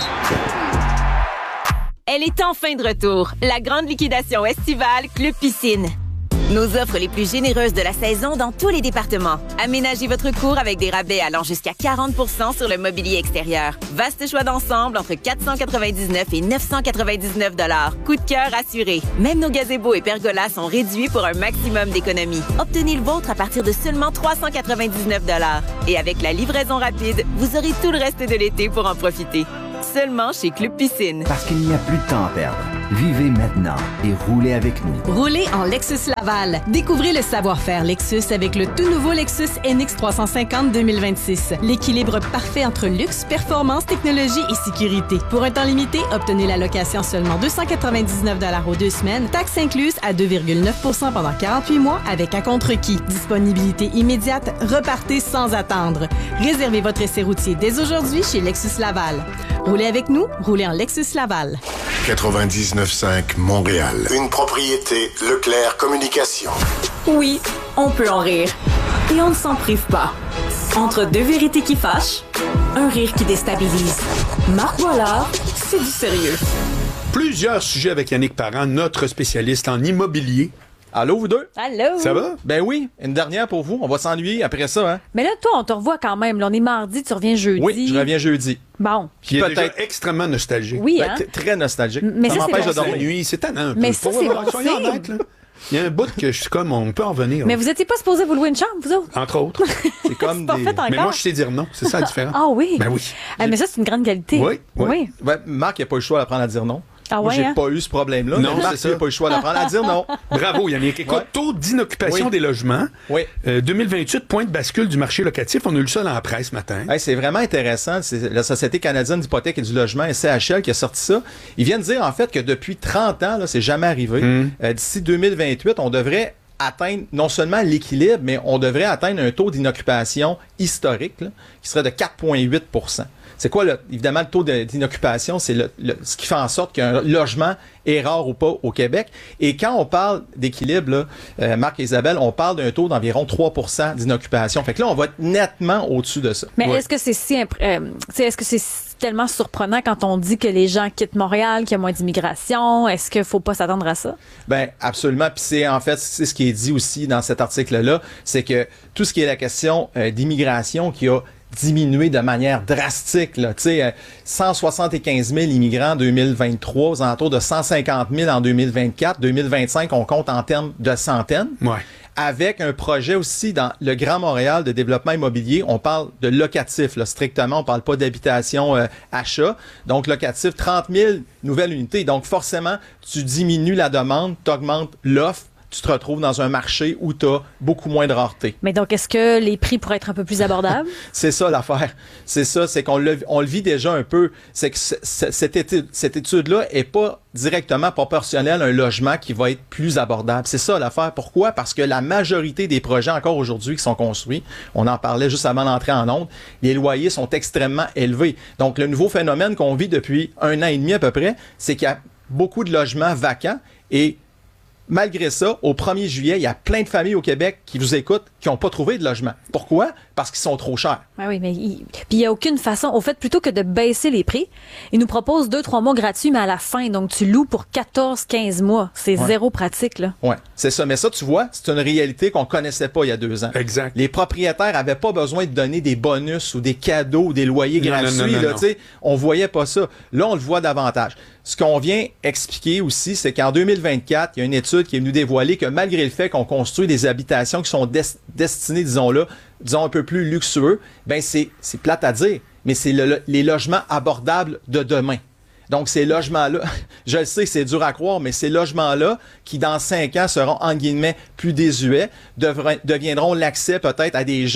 Elle est enfin de retour, la grande liquidation estivale Club Piscine. Nos offres les plus généreuses de la saison dans tous les départements. Aménagez votre cour avec des rabais allant jusqu'à quarante pour cent sur le mobilier extérieur. Vaste choix d'ensemble entre quatre cent quatre-vingt-dix-neuf et neuf cent quatre-vingt-dix-neuf dollars. Coup de cœur assuré. Même nos gazebos et pergolas sont réduits pour un maximum d'économie. Obtenez le vôtre à partir de seulement trois cent quatre-vingt-dix-neuf dollars. Et avec la livraison rapide, vous aurez tout le reste de l'été pour en profiter. Seulement chez Club Piscine. Parce qu'il n'y a plus de temps à perdre. Vivez maintenant et roulez avec nous. Roulez en Lexus Laval. Découvrez le savoir-faire Lexus avec le tout nouveau Lexus N X trois cent cinquante deux mille vingt-six. L'équilibre parfait entre luxe, performance, technologie et sécurité. Pour un temps limité, obtenez la location seulement deux cent quatre-vingt-dix-neuf dollars aux deux semaines, taxes incluses à deux virgule neuf pour cent pendant quarante-huit mois avec acompte requis. Disponibilité immédiate, repartez sans attendre. Réservez votre essai routier dès aujourd'hui chez Lexus Laval. Roulez avec nous, roulez en Lexus Laval. quatre-vingt-dix-neuf cinq Montréal. Une propriété Leclerc Communication. Oui, on peut en rire. Et on ne s'en prive pas. Entre deux vérités qui fâchent, un rire qui déstabilise. Marc Boilard, c'est du sérieux. Plusieurs sujets avec Yannick Parent, notre spécialiste en immobilier. Allô, vous deux? Allô? Ça va? Ben oui, une dernière pour vous. On va s'ennuyer après ça, hein? Mais là, toi, on te revoit quand même. Là, on est mardi, tu reviens jeudi. Oui, je reviens jeudi. Bon. Qui est peut-être déjà extrêmement nostalgique. Oui, hein? Ben, très nostalgique. Mais ça, m'empêche c'est de dormir. La nuit, c'est tannant un peu. Mais ça, c'est bon Soyons signe. honnêtes, là. Il y a un bout que je suis comme, on peut en revenir. Mais là. vous étiez pas supposé vous louer une chambre, vous autres? Entre autres. C'est comme pas des... fait encore. Mais moi, je sais dire non. C'est ça la différence. Ah oui? Ben oui. Ah, mais ça, c'est une grande qualité. Oui, oui. Oui. Ben, Marc, il n'a pas eu le choix d'apprendre à dire non. Ah Moi, ouais, j'ai hein? pas eu ce problème-là. Non, mais Marc, c'est ça. il n'a pas eu le choix d'apprendre à dire non. Bravo, Yannick. Écoute, Ouais. taux d'inoccupation Oui. des logements. Oui. Euh, deux mille vingt-huit, point de bascule du marché locatif. On a eu ça dans la presse ce matin. Hey, c'est vraiment intéressant. C'est la Société canadienne d'hypothèque et du logement, S C H L, qui a sorti ça. Ils viennent dire, en fait, que depuis trente ans, là, c'est jamais arrivé. Mm. Euh, d'ici deux mille vingt-huit, on devrait atteindre non seulement l'équilibre, mais on devrait atteindre un taux d'inoccupation historique là, qui serait de quatre virgule huit pour cent. C'est quoi, le, évidemment, le taux de- d'inoccupation? C'est le, le- ce qui fait en sorte qu'un logement est rare ou pas au Québec. Et quand on parle d'équilibre, là, euh, Marc et Isabelle, on parle d'un taux d'environ trois pour cent d'inoccupation. Fait que là, on va être nettement au-dessus de ça. Mais Ouais. est-ce que c'est si imp- euh, tu sais, est-ce que c'est tellement surprenant quand on dit que les gens quittent Montréal, qu'il y a moins d'immigration? Est-ce qu'il faut pas s'attendre à ça? Ben absolument. Puis c'est en fait c'est ce qui est dit aussi dans cet article-là, c'est que tout ce qui est la question euh, d'immigration qui a diminué de manière drastique. Là. Tu sais, euh, cent soixante-quinze mille immigrants en deux mille vingt-trois, aux alentours de cent cinquante mille en deux mille vingt-quatre. deux mille vingt-cinq, on compte en termes de centaines. Ouais. Avec un projet aussi dans le Grand Montréal de développement immobilier. On parle de locatif, là, strictement. On parle pas d'habitation euh, achat. Donc, locatif, trente mille nouvelles unités. Donc, forcément, tu diminues la demande, tu augmentes l'offre. Tu te retrouves dans un marché où tu as beaucoup moins de rareté. Mais donc, est-ce que les prix pourraient être un peu plus abordables? C'est ça l'affaire. C'est ça, c'est qu'on le, on le vit déjà un peu. C'est que c- c- cette étude, cette étude-là est pas directement proportionnelle à un logement qui va être plus abordable. C'est ça l'affaire. Pourquoi? Parce que la majorité des projets encore aujourd'hui qui sont construits, on en parlait juste avant d'entrer en onde, les loyers sont extrêmement élevés. Donc, le nouveau phénomène qu'on vit depuis un an et demi à peu près, c'est qu'il y a beaucoup de logements vacants et malgré ça, au premier juillet, il y a plein de familles au Québec qui vous écoutent qui n'ont pas trouvé de logement. Pourquoi? Parce qu'ils sont trop chers. Ah oui, mais il... puis il n'y a aucune façon. Au fait, plutôt que de baisser les prix, ils nous proposent deux, trois mois gratuits, mais à la fin. Donc, tu loues pour quatorze, quinze mois. C'est Ouais. zéro pratique, là. Oui, c'est ça. Mais ça, tu vois, c'est une réalité qu'on connaissait pas il y a deux ans. Exact. Les propriétaires avaient pas besoin de donner des bonus ou des cadeaux ou des loyers Non, gratuits. non, non, non, là, non. tu sais, on voyait pas ça. Là, on le voit davantage. Ce qu'on vient expliquer aussi, c'est qu'en deux mille vingt-quatre, il y a une étude qui est venue dévoiler que malgré le fait qu'on construit des habitations qui sont des- destinées, disons-le, disons un peu plus luxueux, ben c'est, c'est plate à dire, mais c'est le- les logements abordables de demain. Donc, ces logements-là, je le sais, c'est dur à croire, mais ces logements-là, qui dans cinq ans seront, en guillemets, plus désuets, devraient- deviendront l'accès peut-être à des gens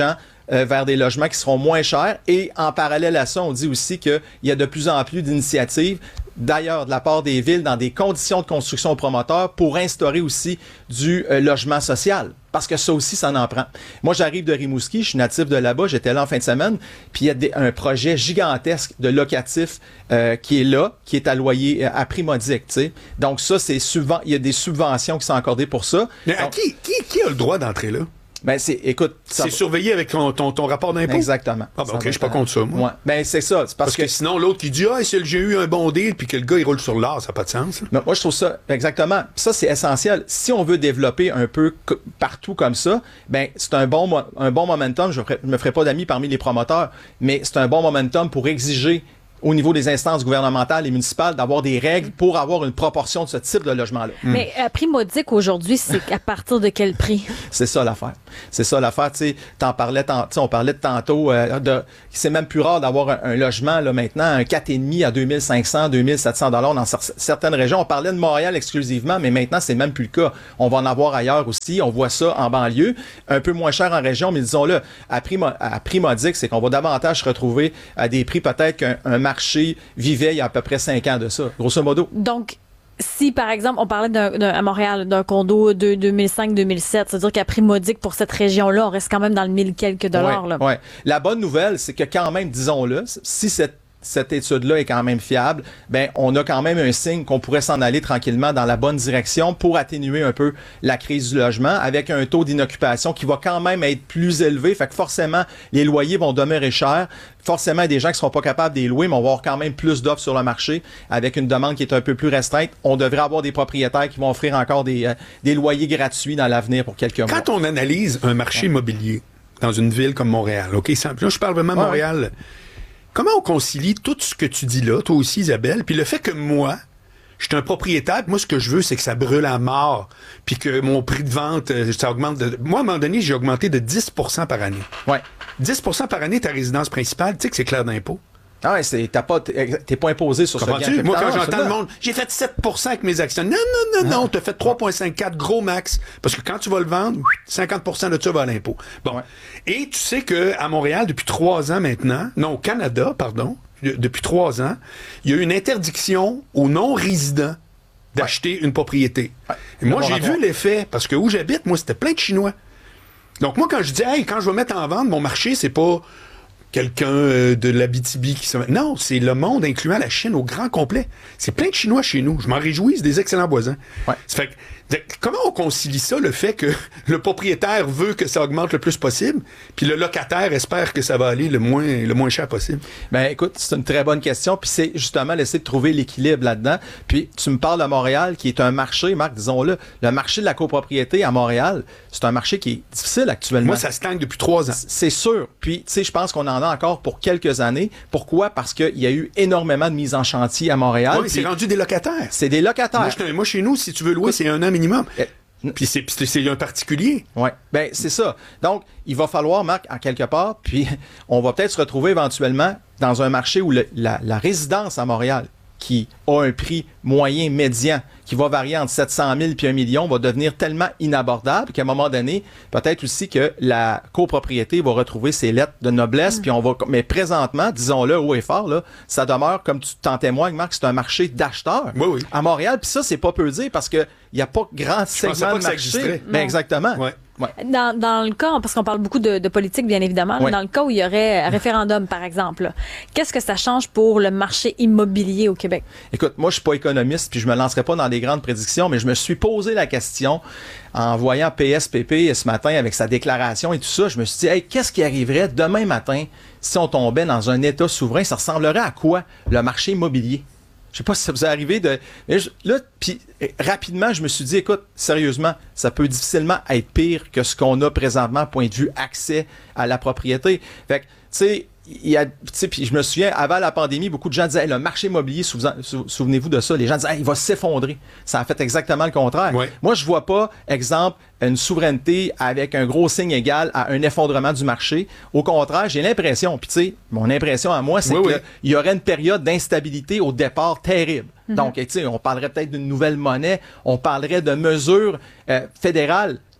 euh, vers des logements qui seront moins chers. Et en parallèle à ça, on dit aussi qu'il y a de plus en plus d'initiatives, d'ailleurs de la part des villes, dans des conditions de construction aux promoteurs pour instaurer aussi du euh, logement social. Parce que ça aussi, ça en prend. Moi, j'arrive de Rimouski, je suis natif de là-bas, j'étais là en fin de semaine, puis il y a des, un projet gigantesque de locatif euh, qui est là, qui est à loyer euh, à prix modique, tu sais. Donc ça, c'est subven- il y a des subventions qui sont accordées pour ça. Mais à Donc, qui, qui, qui a le droit d'entrer là? Ben, c'est, écoute... Ça... C'est surveillé avec ton, ton, ton rapport d'impôt? Exactement. Ah, ben, OK, je suis pas contre ça, moi. Ouais. Ben, c'est ça. C'est parce, parce que... que sinon, l'autre qui dit, ah, c'est, j'ai eu un bon deal, puis que le gars, il roule sur l'or, ça n'a pas de sens. Mais moi, je trouve ça, exactement. Ça, c'est essentiel. Si on veut développer un peu co- partout comme ça, ben, c'est un bon, mo- un bon momentum. Je ne me ferai pas d'amis parmi les promoteurs, mais c'est un bon momentum pour exiger au niveau des instances gouvernementales et municipales d'avoir des règles pour avoir une proportion de ce type de logement-là. Mais à prix modique aujourd'hui, c'est à partir de quel prix? C'est ça l'affaire. C'est ça l'affaire. Tu sais, t'en parlais, t'en, on parlait de tantôt, euh, de, c'est même plus rare d'avoir un, un logement là maintenant, un quatre virgule cinq à deux mille cinq cents, deux mille sept cents dollars dans cer- certaines régions. On parlait de Montréal exclusivement, mais maintenant, c'est même plus le cas. On va en avoir ailleurs aussi. On voit ça en banlieue, un peu moins cher en région, mais disons-le, à prix, mo- à prix modique, c'est qu'on va davantage se retrouver à des prix peut-être qu'un un marché vivait il y a à peu près cinq ans de ça, grosso modo. Donc, si, par exemple, on parlait d'un, d'un, à Montréal d'un condo de deux mille cinq deux mille sept, c'est-à-dire qu'à prix modique pour cette région-là, on reste quand même dans le mille quelques dollars. Ouais, là. ouais. La bonne nouvelle, c'est que quand même, disons-le, si cette cette étude-là est quand même fiable, ben on a quand même un signe qu'on pourrait s'en aller tranquillement dans la bonne direction pour atténuer un peu la crise du logement avec un taux d'inoccupation qui va quand même être plus élevé. Fait que forcément, les loyers vont demeurer chers. Forcément, il y a des gens qui ne seront pas capables de les louer, mais on va avoir quand même plus d'offres sur le marché avec une demande qui est un peu plus restreinte. On devrait avoir des propriétaires qui vont offrir encore des, euh, des loyers gratuits dans l'avenir pour quelques mois. Quand on analyse un marché ouais. immobilier dans une ville comme Montréal, OK, là, je parle vraiment de Montréal... Ouais. Comment on concilie tout ce que tu dis là, toi aussi, Isabelle, puis le fait que moi, je suis un propriétaire, moi, ce que je veux, c'est que ça brûle à mort, puis que mon prix de vente, ça augmente. De... Moi, à un moment donné, j'ai augmenté de dix pour cent par année. Ouais. dix pour cent par année, ta résidence principale, tu sais que c'est clair d'impôt. Ah ouais, c'est, t'as pas, t'es, t'es pas imposé sur Comment ce gain. Moi, quand j'entends le monde, j'ai fait sept pour cent avec mes actions. Non, non, non, non, t'as fait trois virgule cinquante-quatre, gros max. Parce que quand tu vas le vendre, cinquante pour cent de ça va à l'impôt. Bon. Ouais. Et tu sais qu'à Montréal, depuis trois ans maintenant, non, au Canada, pardon, depuis trois ans, il y a eu une interdiction aux non-résidents d'acheter ouais. une propriété. Ouais. Et moi, j'ai vu l'effet, parce que où j'habite, moi, c'était plein de Chinois. Donc, moi, quand je dis, hey, quand je vais mettre en vente, mon marché, c'est pas quelqu'un euh, de l'Abitibi qui se... Non, c'est le monde, incluant la Chine au grand complet. C'est plein de Chinois chez nous. Je m'en réjouis, c'est des excellents voisins. Ouais. Ça fait que, comment on concilie ça, le fait que le propriétaire veut que ça augmente le plus possible, puis le locataire espère que ça va aller le moins, le moins cher possible? Ben écoute, c'est une très bonne question, puis c'est justement l'essayer de trouver l'équilibre là-dedans. Puis tu me parles de Montréal, qui est un marché, Marc, disons-le, le marché de la copropriété à Montréal, c'est un marché qui est difficile actuellement. Moi, ça stagne depuis trois ans. C'est sûr. Puis, tu sais, je pense qu'on en a encore pour quelques années. Pourquoi? Parce qu'il y a eu énormément de mises en chantier à Montréal. Oui, c'est rendu des locataires. C'est des locataires. Moi, je, moi chez nous, si tu veux louer, c'est un an minimum. Eh, puis c'est, c'est, c'est un particulier. Oui, ben c'est ça. Donc, il va falloir, Marc, en quelque part, puis on va peut-être se retrouver éventuellement dans un marché où le, la, la résidence à Montréal, qui a un prix moyen médian qui va varier entre sept cent mille puis un million, va devenir tellement inabordable qu'à un moment donné, peut-être aussi que la copropriété va retrouver ses lettres de noblesse, mmh. puis on va... Mais présentement, disons-le haut et fort, là, ça demeure, comme tu t'en témoignes, Marc, c'est un marché d'acheteurs oui, oui. à Montréal, puis ça, c'est pas peu dire, parce que il n'y a pas grand Je segment pas de que marché. Ben exactement. Ouais. Ouais. Dans, dans le cas, parce qu'on parle beaucoup de, de politique, bien évidemment, ouais. dans le cas où il y aurait un référendum, par exemple, là, qu'est-ce que ça change pour le marché immobilier au Québec? Écoute, moi, je suis pas économiste, puis je me lancerai pas dans des grandes prédictions, mais je me suis posé la question en voyant P S P P ce matin avec sa déclaration et tout ça. Je me suis dit, hey, qu'est-ce qui arriverait demain matin si on tombait dans un État souverain? Ça ressemblerait à quoi, le marché immobilier? Je sais pas si ça vous est arrivé de... Mais je, là, puis rapidement, je me suis dit, écoute, sérieusement, ça peut difficilement être pire que ce qu'on a présentement, point de vue accès à la propriété. Fait que, tu sais, il y a, tu sais, puis je me souviens, avant la pandémie, beaucoup de gens disaient, hey, le marché immobilier, souvenez-vous de ça, les gens disaient, hey, il va s'effondrer. Ça a fait exactement le contraire. Ouais. Moi, je vois pas, exemple, une souveraineté avec un gros signe égal à un effondrement du marché. Au contraire, j'ai l'impression, puis tu sais, mon impression à moi, c'est oui, qu'il oui. y aurait une période d'instabilité au départ terrible. Mm-hmm. Donc, tu sais, on parlerait peut-être d'une nouvelle monnaie, on parlerait de mesures euh, fédérales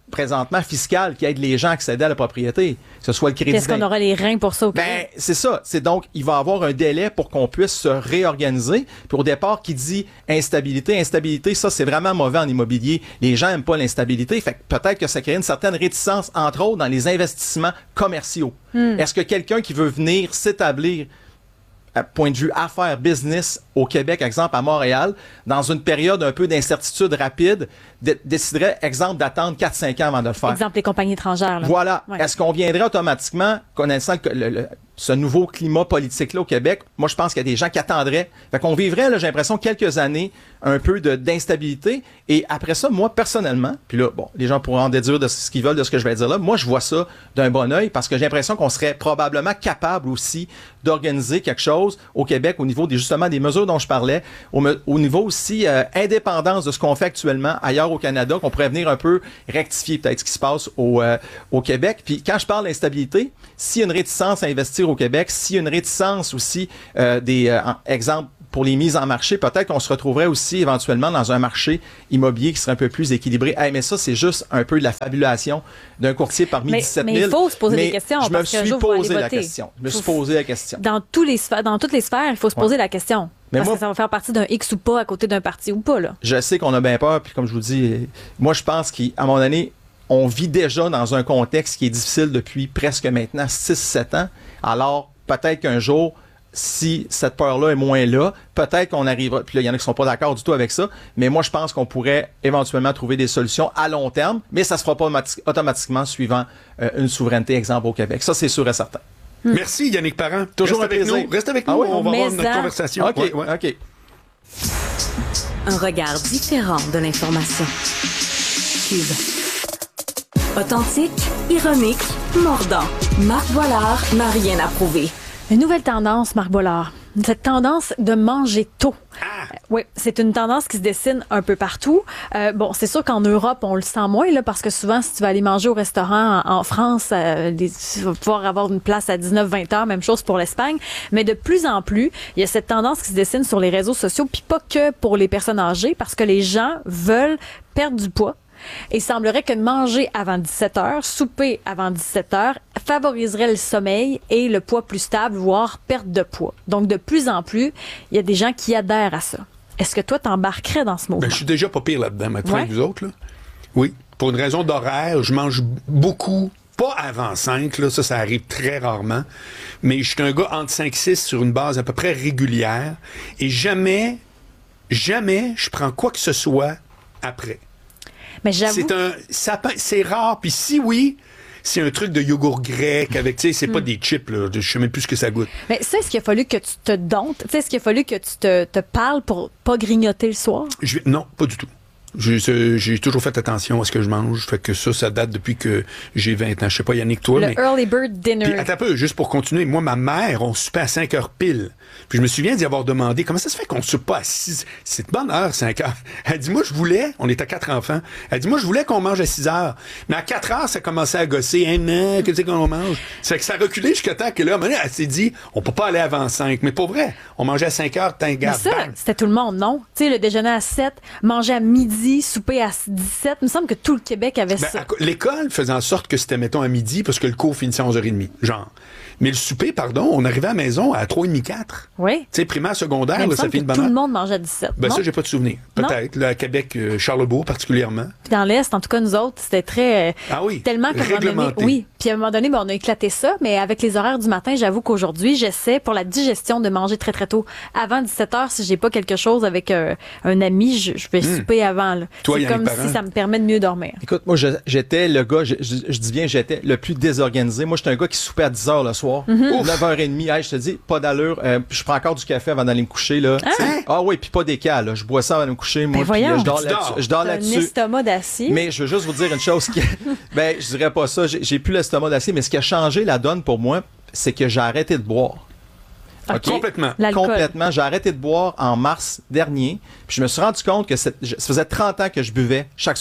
présentement fiscal qui aide les gens à accéder à la propriété, que ce soit le crédit. Est-ce qu'on aura les reins pour ça au Québec? Ben, c'est ça. C'est donc, il va y avoir un délai pour qu'on puisse se réorganiser. Puis au départ, qui dit instabilité, instabilité, ça, c'est vraiment mauvais en immobilier. Les gens n'aiment pas l'instabilité. Fait que peut-être que ça crée une certaine réticence, entre autres, dans les investissements commerciaux. Hmm. Est-ce que quelqu'un qui veut venir s'établir à point de vue affaires, business au Québec, exemple à Montréal, dans une période un peu d'incertitude rapide, d- déciderait, exemple, d'attendre quatre à cinq ans avant de le faire. Exemple, les compagnies étrangères. Là. Voilà. Ouais. Est-ce qu'on viendrait automatiquement, connaissant le, le, le, ce nouveau climat politique-là au Québec? Moi, je pense qu'il y a des gens qui attendraient. Fait qu'on vivrait, là, j'ai l'impression, quelques années un peu de, d'instabilité. Et après ça, moi, personnellement, puis là, bon, les gens pourront en déduire de ce qu'ils veulent de ce que je vais dire là. Moi, je vois ça d'un bon œil parce que j'ai l'impression qu'on serait probablement capable aussi d'organiser quelque chose au Québec au niveau des, justement, des mesures dont je parlais, au, au niveau aussi euh, indépendance de ce qu'on fait actuellement ailleurs au Canada, qu'on pourrait venir un peu rectifier peut-être ce qui se passe au, euh, au Québec. Puis quand je parle d'instabilité, s'il y a une réticence à investir au Québec, s'il y a une réticence aussi euh, des euh, exemples pour les mises en marché, peut-être qu'on se retrouverait aussi éventuellement dans un marché immobilier qui serait un peu plus équilibré. Hey, mais ça, c'est juste un peu de la fabulation d'un courtier parmi mais, dix-sept mille. Mais il faut se poser mais des questions. Je me parce suis posé la question. Je me suis posé la question. Dans, tous les sphères, dans toutes les sphères, il faut se poser ouais. la question. Mais parce moi, que ça va faire partie d'un X ou pas à côté d'un parti ou pas. Là. Je sais qu'on a bien peur, puis comme je vous dis, moi, je pense qu'à un moment donné, on vit déjà dans un contexte qui est difficile depuis presque maintenant six sept ans. Alors, peut-être qu'un jour, si cette peur-là est moins là, peut-être qu'on arrivera, puis là, il y en a qui ne sont pas d'accord du tout avec ça, mais moi, je pense qu'on pourrait éventuellement trouver des solutions à long terme, mais ça ne se fera pas automatiquement suivant euh, une souveraineté, exemple, au Québec. Ça, c'est sûr et certain. Hmm. Merci, Yannick Parent. Toujours Reste avec plaisir. nous. Reste avec nous, ah ouais, on va avoir notre conversation. OK, ouais, ouais. OK. Un regard différent de l'information. Cube. Authentique, ironique, mordant. Marc Boilard n'a rien à prouver. Une nouvelle tendance, Marc Boilard. Cette tendance de manger tôt. Ah. Euh, oui, c'est une tendance qui se dessine un peu partout. Euh, bon, c'est sûr qu'en Europe, on le sent moins, là, parce que souvent, si tu vas aller manger au restaurant en, en France, euh, les, tu vas pouvoir avoir une place à dix-neuf vingt heures, même chose pour l'Espagne. Mais de plus en plus, il y a cette tendance qui se dessine sur les réseaux sociaux, puis pas que pour les personnes âgées, parce que les gens veulent perdre du poids. Et il semblerait que manger avant dix-sept heures, souper avant dix-sept heures, favoriserait le sommeil et le poids plus stable, voire perte de poids. Donc, de plus en plus, il y a des gens qui adhèrent à ça. Est-ce que toi, t'embarquerais dans ce mouvement? Ben, je suis déjà pas pire là-dedans, maintenant, ouais. avec vous autres. Là. Oui. Pour une raison d'horaire, je mange beaucoup. Pas avant cinq, là, ça, ça arrive très rarement. Mais je suis un gars entre cinq six sur une base à peu près régulière. Et jamais, jamais je prends quoi que ce soit après. Mais j'avoue... C'est un sapin, c'est rare. Puis si oui, c'est un truc de yogourt grec avec, tu sais, c'est mm. pas des chips, là. Je sais même plus ce que ça goûte. Mais ça, est-ce qu'il a fallu que tu te domptes? Tu sais, est-ce qu'il a fallu que tu te, te parles pour pas grignoter le soir? Je, non, pas du tout. J'ai, j'ai toujours fait attention à ce que je mange. Fait que ça, ça date depuis que j'ai vingt ans. Je sais pas, Yannick, toi, le mais... early bird dinner. Puis, attends un peu, juste pour continuer. Moi, ma mère, on soupait à cinq heures pile. Puis je me souviens d'y avoir demandé, comment ça se fait qu'on soupe pas à six... C'est de bonne heure, cinq heures. Elle dit, moi, je voulais... On était quatre enfants. Elle dit, moi, je voulais qu'on mange à six heures. Mais à quatre heures, ça commençait à gosser. Hein, non, qu'est-ce qu'on mange? Ça fait que ça a reculé jusqu'à temps que là, à un moment donné, elle s'est dit, on peut pas aller avant cinq. Mais pour vrai, on mangeait à cinq heures, t'en garde. Mais ça, c'était tout le monde, non? Tu sais, le déjeuner à sept, manger à midi, souper à dix-sept. Il me semble que tout le Québec avait ben, ça. À, l'école faisait en sorte que c'était, mettons, à midi, parce que le cours finissait à onze heures trente, genre. Mais le souper, pardon, on arrivait à la maison à trois heures trente, quatre. Oui. Tu sais, primaire, secondaire, là, ça fait une bonne tout heure. le monde mangeait à dix-sept. Ben non? ça, j'ai pas de souvenir. Peut-être. Là, à Québec, euh, Charlebourg, particulièrement. Puis dans l'Est, en tout cas, nous autres, c'était très... Ah oui, tellement qu'à un moment donné, oui. Puis à un moment donné, ben, on a éclaté ça, mais avec les horaires du matin, j'avoue qu'aujourd'hui, j'essaie, pour la digestion, de manger très, très tôt. Avant dix-sept heures, si j'ai pas quelque chose avec euh, un ami, je, je vais mmh. souper avant. Là. Toi, c'est comme parents. si ça me permet de mieux dormir. Écoute, moi, je, j'étais le gars, je, je, je dis bien, j'étais le plus désorganisé. Moi, j'étais un gars qui soupait à dix heures le soir. Mm-hmm. neuf heures trente, hey, je te dis, pas d'allure. Euh, je prends encore du café avant d'aller me coucher. Là. Hein? Ah oui, puis pas d'écale. Là. Je bois ça avant de me coucher. Moi, ben voyons, puis, là, je dors là-dessus. Je dors là-dessus. un estomac d'acier. Mais je veux juste vous dire une chose. Qui... ben, je dirais pas ça. J'ai, j'ai plus l'estomac d'acier, mais ce qui a changé la donne pour moi, c'est que j'ai arrêté de boire. Okay. Complètement. L'alcool. Complètement. J'ai arrêté de boire en mars dernier. Puis je me suis rendu compte que ça faisait trente ans que je buvais chaque soir.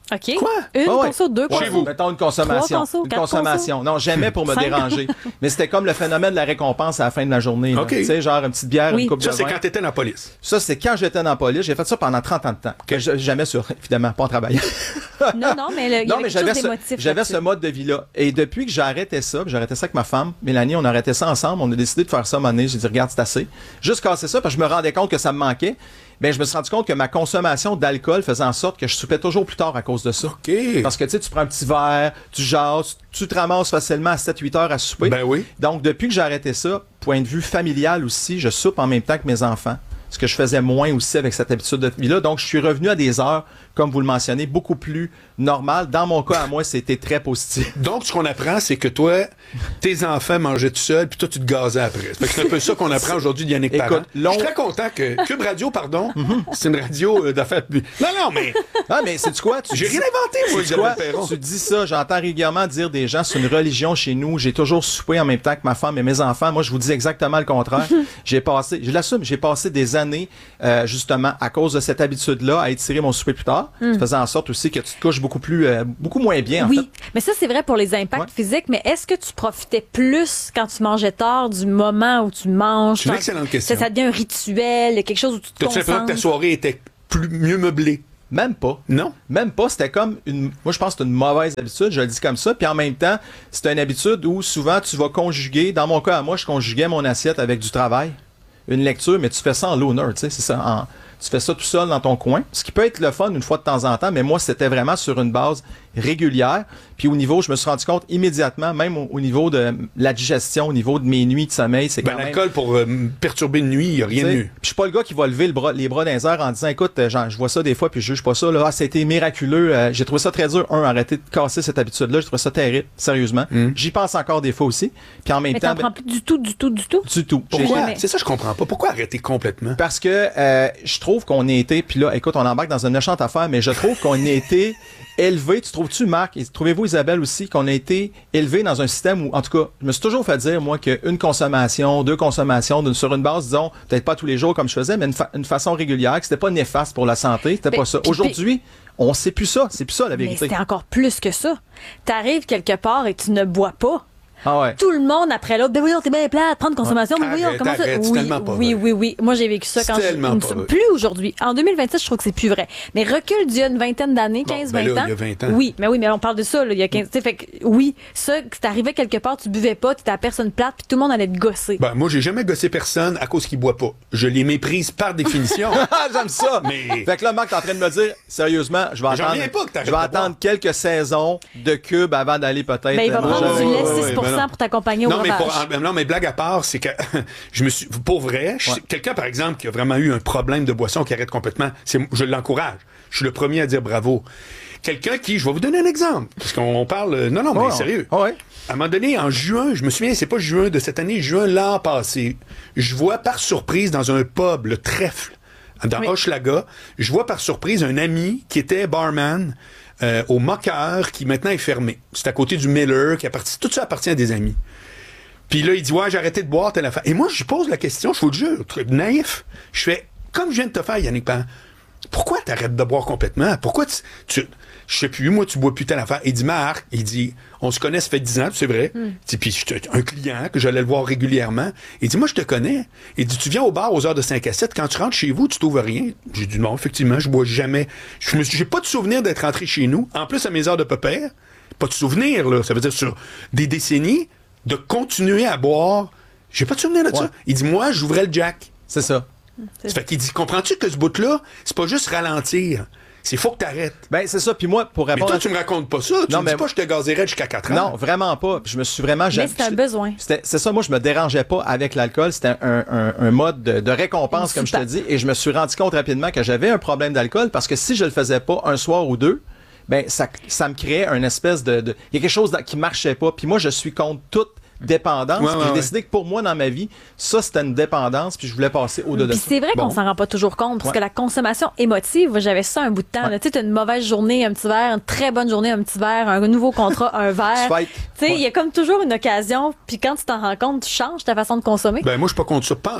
OK. Quoi? Une Ah ouais. conso, deux Chez consos. vous. Mettons une consommation. Trois consos, une quatre consommation. consos. Non, jamais pour me Cinq. déranger. Mais c'était comme le phénomène de la récompense à la fin de la journée. là. OK. Tu sais, genre une petite bière, Oui. une coupe Ça, de c'est vin. quand t'étais dans la police. Ça, c'est quand j'étais dans la police. J'ai fait ça pendant trente ans de temps. Que je- jamais sur, évidemment, pas en travaillant. Non, non, mais le- il y Non, avait mais quelque j'avais chose ce, d'émotif j'avais là-dessus. ce mode de vie-là. Et depuis que j'ai arrêté ça, puis j'ai arrêté ça avec ma femme, Mélanie, on a arrêté ça ensemble. On a décidé de faire ça à un moment donné. J'ai dit, regarde, c'est assez. Juste casser ça, parce que je me rendais compte que ça me manquait. Ben, je me suis rendu compte que ma consommation d'alcool faisait en sorte que je soupais toujours plus tard à cause de ça. OK. Parce que tu sais, tu prends un petit verre, tu jases, tu te ramasses facilement à sept huit heures à souper. Ben oui. Donc, depuis que j'ai arrêté ça, point de vue familial aussi, je soupe en même temps que mes enfants. Ce que je faisais moins aussi avec cette habitude de vie-là. Donc, je suis revenu à des heures, comme vous le mentionnez, beaucoup plus normales. Dans mon cas, à moi, c'était très positif. Donc, ce qu'on apprend, c'est que toi, tes enfants mangeaient tout seuls, puis toi, tu te gazais après. Fait que c'est un peu ça qu'on apprend aujourd'hui de Yannick Écoute, Parent. long- Je suis très content que Cube Radio, pardon, c'est une radio euh, d'affaires publiques. Non, non, mais Ah, mais c'est quoi? Tu j'ai dis- rien inventé, moi, C'est quoi? Isabelle Perron. Tu dis ça, j'entends régulièrement dire des gens, c'est une religion chez nous, j'ai toujours soupé en même temps que ma femme et mes enfants. Moi, je vous dis exactement le contraire. J'ai passé, je l'assume, j'ai passé des années, euh, justement, à cause de cette habitude-là, à étirer mon souper plus tard. Mm. Ça faisait en sorte aussi que tu te couches beaucoup plus, euh, beaucoup moins bien, en Oui, fait. mais ça, c'est vrai pour les impacts Ouais. physiques, mais est-ce que tu profitais plus quand tu mangeais tard du moment où tu manges? C'est une Quand- excellente question. Ça, ça devient un rituel, quelque chose où tu te T'as-tu l'impression que ta concentres? soirée était plus, mieux meublée? Même pas. Non? Même pas. C'était comme une. Moi, je pense que c'est une mauvaise habitude. Je le dis comme ça. Puis en même temps, c'est une habitude où souvent tu vas conjuguer. Dans mon cas, à moi, je conjuguais mon assiette avec du travail, une lecture, mais tu fais ça en loner, tu sais, c'est ça. En- tu fais ça tout seul dans ton coin. Ce qui peut être le fun une fois de temps en temps, mais moi, c'était vraiment sur une base régulière. Puis au niveau, je me suis rendu compte immédiatement, même au, au niveau de la digestion, au niveau de mes nuits de sommeil, c'est Ben, quand même... l'alcool pour euh, perturber une nuit, il n'y a rien de T'sais, mieux. puis je suis pas le gars qui va lever le bras, les bras dans les airs en disant écoute, euh, genre, je vois ça des fois puis je juge pas ça là, ah, ça a été miraculeux, euh, j'ai trouvé ça très dur, un, arrêter de casser cette habitude là, j'ai trouvé ça terrible, sérieusement. J'y pense encore des fois aussi. Puis en même Mais temps t'en ben, prends plus du tout, du tout, du tout? du tout. Pourquoi? jamais. C'est ça, je comprends pas. Pourquoi arrêter complètement? Parce que euh, je trouve qu'on a été, puis là, écoute, on embarque dans une méchante affaire, mais je trouve qu'on a été élevé, tu trouves-tu, Marc, et trouvez-vous, Isabelle, aussi, qu'on a été élevé dans un système où, en tout cas, je me suis toujours fait dire, moi, qu'une consommation, deux consommations, d'une- sur une base, disons, peut-être pas tous les jours comme je faisais, mais une, fa- une façon régulière, que c'était pas néfaste pour la santé, c'était Mais- pas ça. puis- Aujourd'hui, on sait plus ça, c'est plus ça, la Mais vérité. c'était encore plus que ça. T'arrives quelque part et tu ne bois pas. Ah ouais. Tout le monde après l'autre, ben voyons, t'es bien plate, prendre consommation, mais voyons, Arrête, comment ça? arrête, c'est Oui, tellement pas oui, vrai. oui, oui. Moi, j'ai vécu ça C'est quand je. tellement pas une- vrai. Plus aujourd'hui. En deux mille vingt-sept, je trouve que c'est plus vrai. Mais recule d'il y a une vingtaine d'années, Bon, quinze, ben vingt là, ans. il y a vingt ans. Oui, mais oui, mais on parle de ça, là, il y a quinze. Tu sais, fait que, oui, ça, que t'arrivais quelque part, tu buvais pas, t'étais la personne plate, puis tout le monde allait te gosser. Ben, moi, j'ai jamais gossé personne à cause qu'il boit pas. Je les méprise par définition. Ah, j'aime ça! Mais- Fait que là, Marc, t'es en train de me dire, sérieusement, je vais J'en attendre. reviens pas que t'arrêtes je vais de attendre quelques saisons de cube avant d'aller peut-être. Ben, il va euh, prendre manger du un- lait ouais, six pour cent ben non. pour t'accompagner au Non mais, breuvage. pour, non, mais blague à part, c'est que je me suis, pour vrai, je- Ouais. quelqu'un, par exemple, qui a vraiment eu un problème de boisson, qui arrête complètement, c'est, je l'encourage. Je suis le premier à dire bravo. Quelqu'un qui, je vais vous donner un exemple, parce qu'on parle, non, non, mais Ouais, sérieux. ouais. À un moment donné, en juin, je me souviens, c'est pas juin de cette année, juin l'an passé, je vois par surprise dans un pub, le Trèfle, dans Oui. Hochelaga, je vois par surprise un ami qui était barman euh, au Moqueur, qui maintenant est fermé. C'est à côté du Miller, qui appartient, tout ça appartient à des amis. Puis là, il dit, ouais, j'ai arrêté de boire telle affaire. Et moi, je pose la question, je vous le jure, truc naïf. Je fais, comme je viens de te faire, Yannick Parent, pourquoi t'arrêtes de boire complètement? Pourquoi tu, tu je sais plus, moi, tu bois plus telle affaire. Il dit, Marc, il dit, on se connaît, ça fait dix ans, c'est vrai. Mm. Il dit, puis je suis un client que j'allais le voir régulièrement. Il dit, moi, je te connais. Il dit, tu viens au bar aux heures de cinq à sept, quand tu rentres chez vous, tu trouves rien. J'ai dit, non, effectivement, je bois jamais. Je me suis, j'ai pas de souvenir d'être rentré chez nous. En plus, à mes heures de pépère, pas de souvenir, là. Ça veut dire sur des décennies, de continuer à boire. J'ai pas de souvenir de Ouais. ça. Il dit, moi, j'ouvrais le jack. C'est ça. Ça fait qu'il dit, comprends-tu que ce bout-là, c'est pas juste ralentir. C'est faut que t'arrêtes. Ben, c'est ça. Puis moi, pour Mais répondre toi, à- tu me racontes pas ça. Tu Non, me mais- dis pas que je te gazerais jusqu'à quatre ans. Non, vraiment pas. Je me suis vraiment Mais jamais. c'est un besoin. C'était- C'est ça, moi, je me dérangeais pas avec l'alcool. C'était un, un- un mode de, de récompense, comme je te Super. dis. Et je me suis rendu compte rapidement que j'avais un problème d'alcool parce que si je le faisais pas un soir ou deux, ben, ça, ça me créait une espèce de. de- Il y a quelque chose de- qui marchait pas. Puis moi, je suis contre toute dépendance. Ouais, Puis ouais, j'ai ouais. décidé que pour moi, dans ma vie, ça, c'était une dépendance. Puis je voulais passer au-delà de Puis ça. c'est vrai qu'on Bon. s'en rend pas toujours compte, parce Ouais. que la consommation émotive, moi, j'avais ça un bout de temps. Ouais. là. Tu sais, t'as une mauvaise journée, un petit verre, une très bonne journée, un petit verre, un nouveau contrat, un verre. Tu fêtes. Tu sais, il Ouais. y a comme toujours une occasion, puis quand tu t'en rends compte, tu changes ta façon de consommer. Ben, moi, je suis pas contre ça, pas en tout.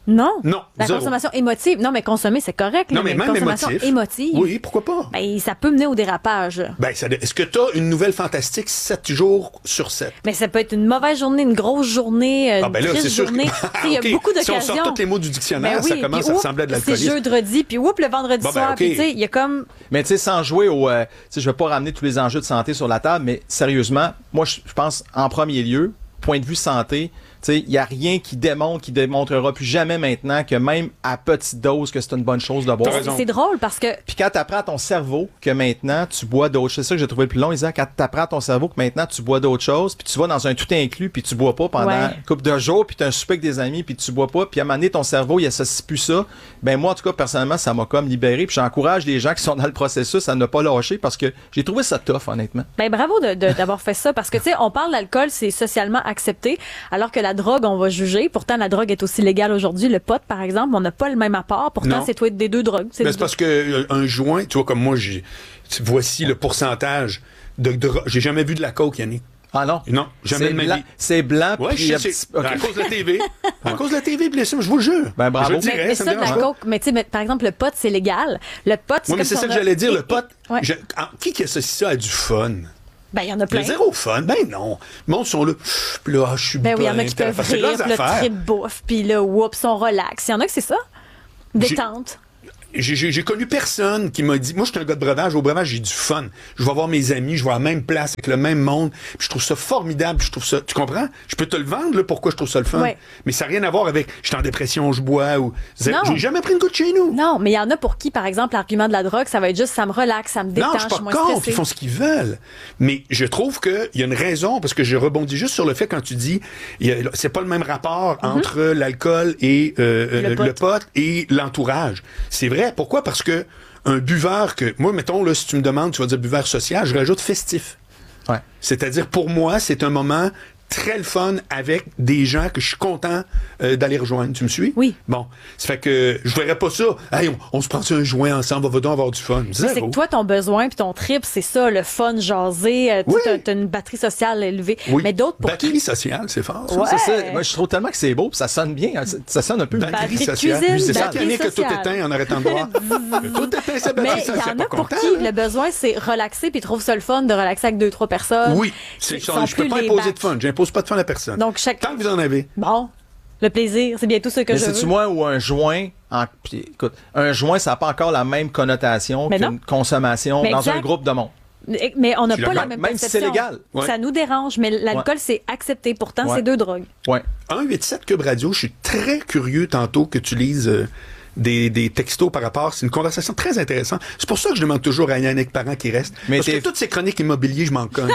Non. Non. La zéro. consommation émotive. Non, mais consommer, c'est correct. Non, là, mais même consommation émotif. émotive. Oui, pourquoi pas? Ben, ça peut mener au dérapage. Ben, ça, est-ce que tu as une nouvelle fantastique sept jours sur sept? Mais ça peut être une mauvaise journée, une grosse journée, une Ah, ben là, triste c'est sûr journée. que... Il y a OK. beaucoup Si on d'occasions. sort tous les mots du dictionnaire, Ben oui, ça commence puis à oups, ressembler à de c'est l'alcoolisme. jeudi, puis oups, le vendredi Bon, ben, soir. OK. Puis tu sais, il y a comme... Mais tu sais, sans jouer au... Euh, tu sais, je veux pas ramener tous les enjeux de santé sur la table, mais sérieusement, moi, je je pense, en premier lieu, point de vue santé, tu sais, il n'y a rien qui démontre, qui démontrera plus jamais maintenant que même à petite dose que c'est une bonne chose de boire. C'est drôle parce que... Puis quand tu apprends à ton cerveau que maintenant tu bois d'autres choses, c'est ça que j'ai trouvé le plus long, Isaac, quand tu apprends à ton cerveau que maintenant tu bois d'autres choses, puis tu vas dans un tout inclus, puis tu bois pas pendant Ouais. une couple de jours, puis tu as un souper avec des amis, puis tu bois pas, puis à un moment donné, ton cerveau, il associe plus ça. Ben moi, en tout cas, personnellement, ça m'a comme libéré, puis j'encourage les gens qui sont dans le processus à ne pas lâcher parce que j'ai trouvé ça tough, honnêtement. Ben bravo de- de- d'avoir fait ça parce que tu sais on parle d'alcool c'est socialement accepté alors que la drogue on va juger pourtant la drogue est aussi légale aujourd'hui le pot par exemple on n'a pas le même apport pourtant Non. c'est toi des deux drogues Ben, c'est parce que euh, un joint, tu vois, comme moi, j'ai, voici le pourcentage de, de j'ai jamais vu de la coke, Yannick. Ah non? Non, jamais C'est de ma blanc- vie. c'est blanc, Ouais, puis je un sais. petit- ok. À cause de la T V. À cause de la T V, blessé, je vous le jure. Ben bravo. Je le mais, dirais, mais ça ça, me de la dérange pas. coke, mais tu sais, mais, par exemple, le pot, c'est légal. Le pot, c'est Oui, mais comme c'est si ça on que a- j'allais dire, et- le pot. Ouais. je- ah, qui qui associe ça à du fun? Ben, il y en a plein. Le zéro fun, ben non. Le monde sont là, pff, puis là, ah, je suis Ben oui, il y en a bien, qui puis peuvent c'est rire, leurs puis le affaires. trip bouffe, puis là, whoops, on relaxe. Il y en a que c'est ça. J'ai- Détente. J'ai, j'ai, j'ai connu personne qui m'a dit, moi, je suis un gars de breuvage. Au breuvage, j'ai du fun. Je vais voir mes amis, je vais à la même place avec le même monde. Puis je trouve ça formidable. Je trouve ça, tu comprends? Je peux te le vendre, là, pourquoi je trouve ça le fun. Ouais. Mais ça n'a rien à voir avec, je suis en dépression, je bois ou, j'ai Non. jamais pris une goutte chez nous. Non, mais il y en a pour qui, par exemple, l'argument de la drogue, ça va être juste, ça me relaxe, ça me détend, Non, je suis pas suis moins contre, stressée. ils font ce qu'ils veulent. Mais je trouve qu'il y a une raison, parce que je rebondis juste sur le fait quand tu dis, il y a- c'est pas le même rapport Mhm. entre l'alcool et euh, Le euh, pot. le pot et l'entourage. C'est vrai. Pourquoi? Parce que un buveur que, moi, mettons, là, si tu me demandes, tu vas dire buveur social, je rajoute festif. Ouais. C'est-à-dire, pour moi, c'est un moment très le fun avec des gens que je suis content euh, d'aller rejoindre. Tu me suis? Oui. Bon. Ça fait que je verrais pas ça. Hey, on, on se prend un joint ensemble, on va donc avoir du fun. Mais c'est Zéro. que toi, ton besoin puis ton trip, c'est ça, le fun, jaser, euh, tu Oui. sais, t'as- t'as une batterie sociale élevée. Oui. Mais d'autres pour Batterie qui... sociale, c'est fort. ça. Ouais. C'est ça. Moi, je trouve tellement que c'est beau, puis ça sonne bien. hein. Ça sonne un peu. Batterie Batterie de sociale. cuisine, C'est ça, batterie Yannick, que tout sociale. éteint en arrêtant de boire. Tout éteint, sa Mais batterie il y sociale. en Pas a pour content, qui hein? le besoin, c'est relaxer puis trouve ça le fun de relaxer avec deux, trois personnes. Oui. C'est Ils ça. sont Je peux plus pas les imposer bacs. de fun. J'impose pas de fun à personne. Donc, chaque... Tant que vous en avez. Bon, le plaisir, c'est bien tout ce que Mais je c'est-tu veux. moi ou un joint? En... puis, écoute, un joint, ça n'a pas encore la même connotation Mais qu'une non. consommation Mais dans exact. un groupe de monde. Mais on n'a Je pas suis la d'accord. même Même si c'est perception. légal. Ouais. Ça nous dérange, mais l'alcool, Ouais. c'est accepté. Pourtant, Ouais. c'est deux drogues. Ouais. un huit sept Cube Radio, je suis très curieux tantôt que tu lises euh, des, des textos par rapport. C'est une conversation très intéressante. C'est pour ça que je demande toujours à Yannick Parent qui reste. Mais parce que t'es- toutes ces chroniques immobilières, je m'en cogne.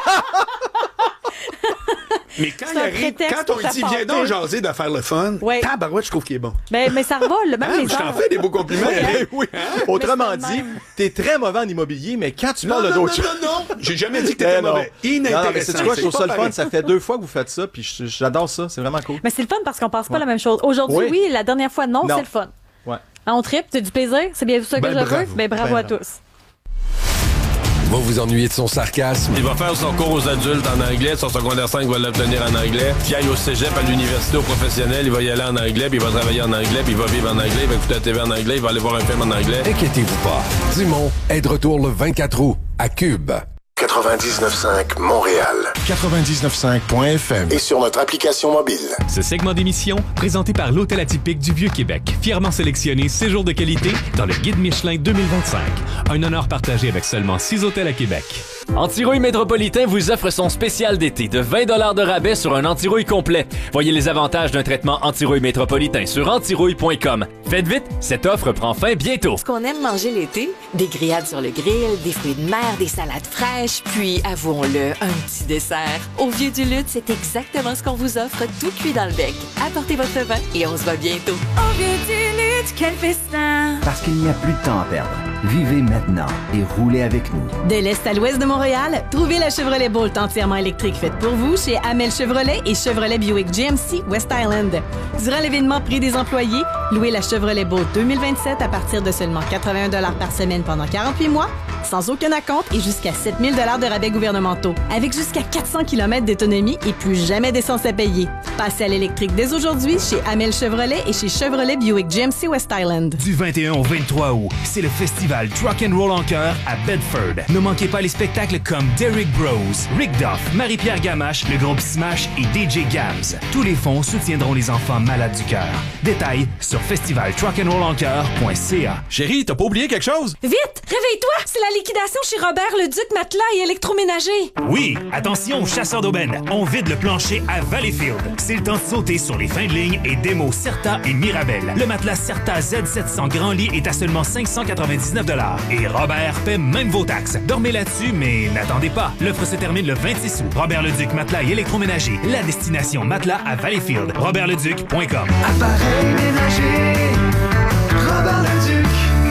Mais quand, C'est il un arrive, prétexte quand on pour lui dit, viens t'apporter. donc jaser de faire le fun, Ouais. tabarouette, je trouve qu'il est bon. Mais, mais ça revole, même Hein, les je t'en heures. fais des beaux compliments. Eh oui. Autrement Mais c'est dit, le même. t'es très mauvais en immobilier, mais quand tu Non, parles non, de non, d'autres choses. non, non. J'ai jamais dit que Eh t'étais non. mauvais. Non, Inintéressant. non, mais c'est quoi, je trouve C'est ça pas le fun. pareil. Ça fait deux fois que vous faites ça, puis je- j'adore ça. C'est vraiment cool. Mais c'est le fun parce qu'on pense pas la même chose. Aujourd'hui, Oui. oui. La dernière fois, non, Non. c'est le fun. Ouais. Hein, on tripe, c'est du plaisir, c'est bien ça que Ben, je veux. bravo. Ben, bravo Ben, à bravo. tous. Va vous ennuyer de son sarcasme. Il va faire son cours aux adultes en anglais. Son secondaire cinq va l'obtenir en anglais. Puis il aille au cégep, à l'université, au professionnel. Il va y aller en anglais, puis il va travailler en anglais, puis il va vivre en anglais, il va écouter la T V en anglais, il va aller voir un film en anglais. Inquiétez-vous pas. Dumont est de retour le vingt-quatre août à Cube. quatre-vingt-dix-neuf cinq Montréal. quatre-vingt-dix-neuf cinq point F M. Et sur notre application mobile. Ce segment d'émission, présenté par l'Hôtel Atypique du Vieux-Québec, fièrement sélectionné séjour de qualité dans le Guide Michelin deux mille vingt-cinq. Un honneur partagé avec seulement six hôtels à Québec. Antirouille Métropolitain vous offre son spécial d'été de vingt dollars de rabais sur un antirouille complet. Voyez les avantages d'un traitement antirouille métropolitain sur antirouille point com. Faites vite, cette offre prend fin bientôt. Ce qu'on aime manger l'été, des grillades sur le grill, des fruits de mer, des salades fraîches, puis, avouons-le, un petit dessert. Au Vieux du Lutte, c'est exactement ce qu'on vous offre, tout cuit dans le bec. Apportez votre vin et on se voit bientôt. Au Vieux du Lutte, quel festin! Parce qu'il n'y a plus de temps à perdre. Vivez maintenant et roulez avec nous. De l'est à l'ouest de Montréal, trouvez la Chevrolet Bolt entièrement électrique faite pour vous chez Amel Chevrolet et Chevrolet Buick G M C West Island. Durant l'événement Prix des employés, louez la Chevrolet Bolt deux mille vingt-sept à partir de seulement quatre-vingt-un dollars par semaine pendant quarante-huit mois, sans aucun acompte et jusqu'à sept mille dollars de rabais gouvernementaux, avec jusqu'à quatre cents kilomètres d'autonomie et plus jamais d'essence à payer. Passez à l'électrique dès aujourd'hui chez Amel Chevrolet et chez Chevrolet Buick G M C West Island. Du vingt et un au vingt-trois août, c'est le festival Truck and Roll en chœur à Bedford. Ne manquez pas les spectacles comme Derrick Bros, Rick Duff, Marie-Pierre Gamache, le groupe Smash et D J Gabs. Tous les fonds soutiendront les enfants malades du cœur. Détails sur festival truck and roll en chœur point c a. Chérie, t'as pas oublié quelque chose? Vite! Réveille-toi! C'est la liquidation chez Robert Leduc Matelas et électroménager. Oui, attention aux chasseurs d'aubaine. On vide le plancher à Valleyfield. C'est le temps de sauter sur les fins de ligne et démos Certa et Mirabel. Le matelas Certa Z sept cents Grand Lit est à seulement cinq cent quatre-vingt-dix-neuf dollars. Et Robert paie même vos taxes. Dormez là-dessus, mais n'attendez pas. L'offre se termine le vingt-six août. Robert Leduc Matelas et électroménager. La destination matelas à Valleyfield. robert leduc point com. Appareil ménager, Robert Leduc.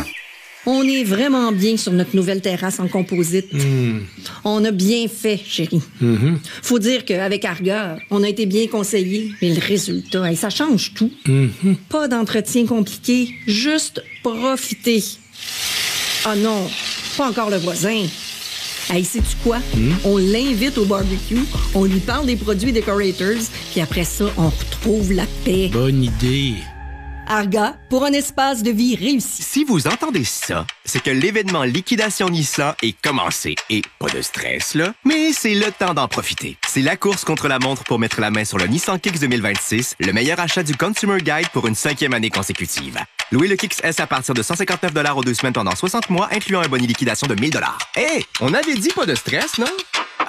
On est vraiment bien sur notre nouvelle terrasse en composite. Mm. On a bien fait, chérie. Mm-hmm. Faut dire qu'avec Arga, on a été bien conseillés. Mais le résultat, hey, ça change tout. Mm-hmm. Pas d'entretien compliqué, juste profiter. Ah non, pas encore le voisin. Hey, sais-tu quoi? Mm. On l'invite au barbecue, on lui parle des produits Decorators, puis après ça, on retrouve la paix. Bonne idée. Arga, pour un espace de vie réussi. Si vous entendez ça, c'est que l'événement Liquidation Nissan est commencé. Et pas de stress, là, mais c'est le temps d'en profiter. C'est la course contre la montre pour mettre la main sur le Nissan Kicks deux mille vingt-six, le meilleur achat du Consumer Guide pour une cinquième année consécutive. Louez le Kicks S à partir de cent cinquante-neuf dollars aux deux semaines pendant soixante mois, incluant un bonus liquidation de mille dollars. Hé, hey, on avait dit pas de stress, non?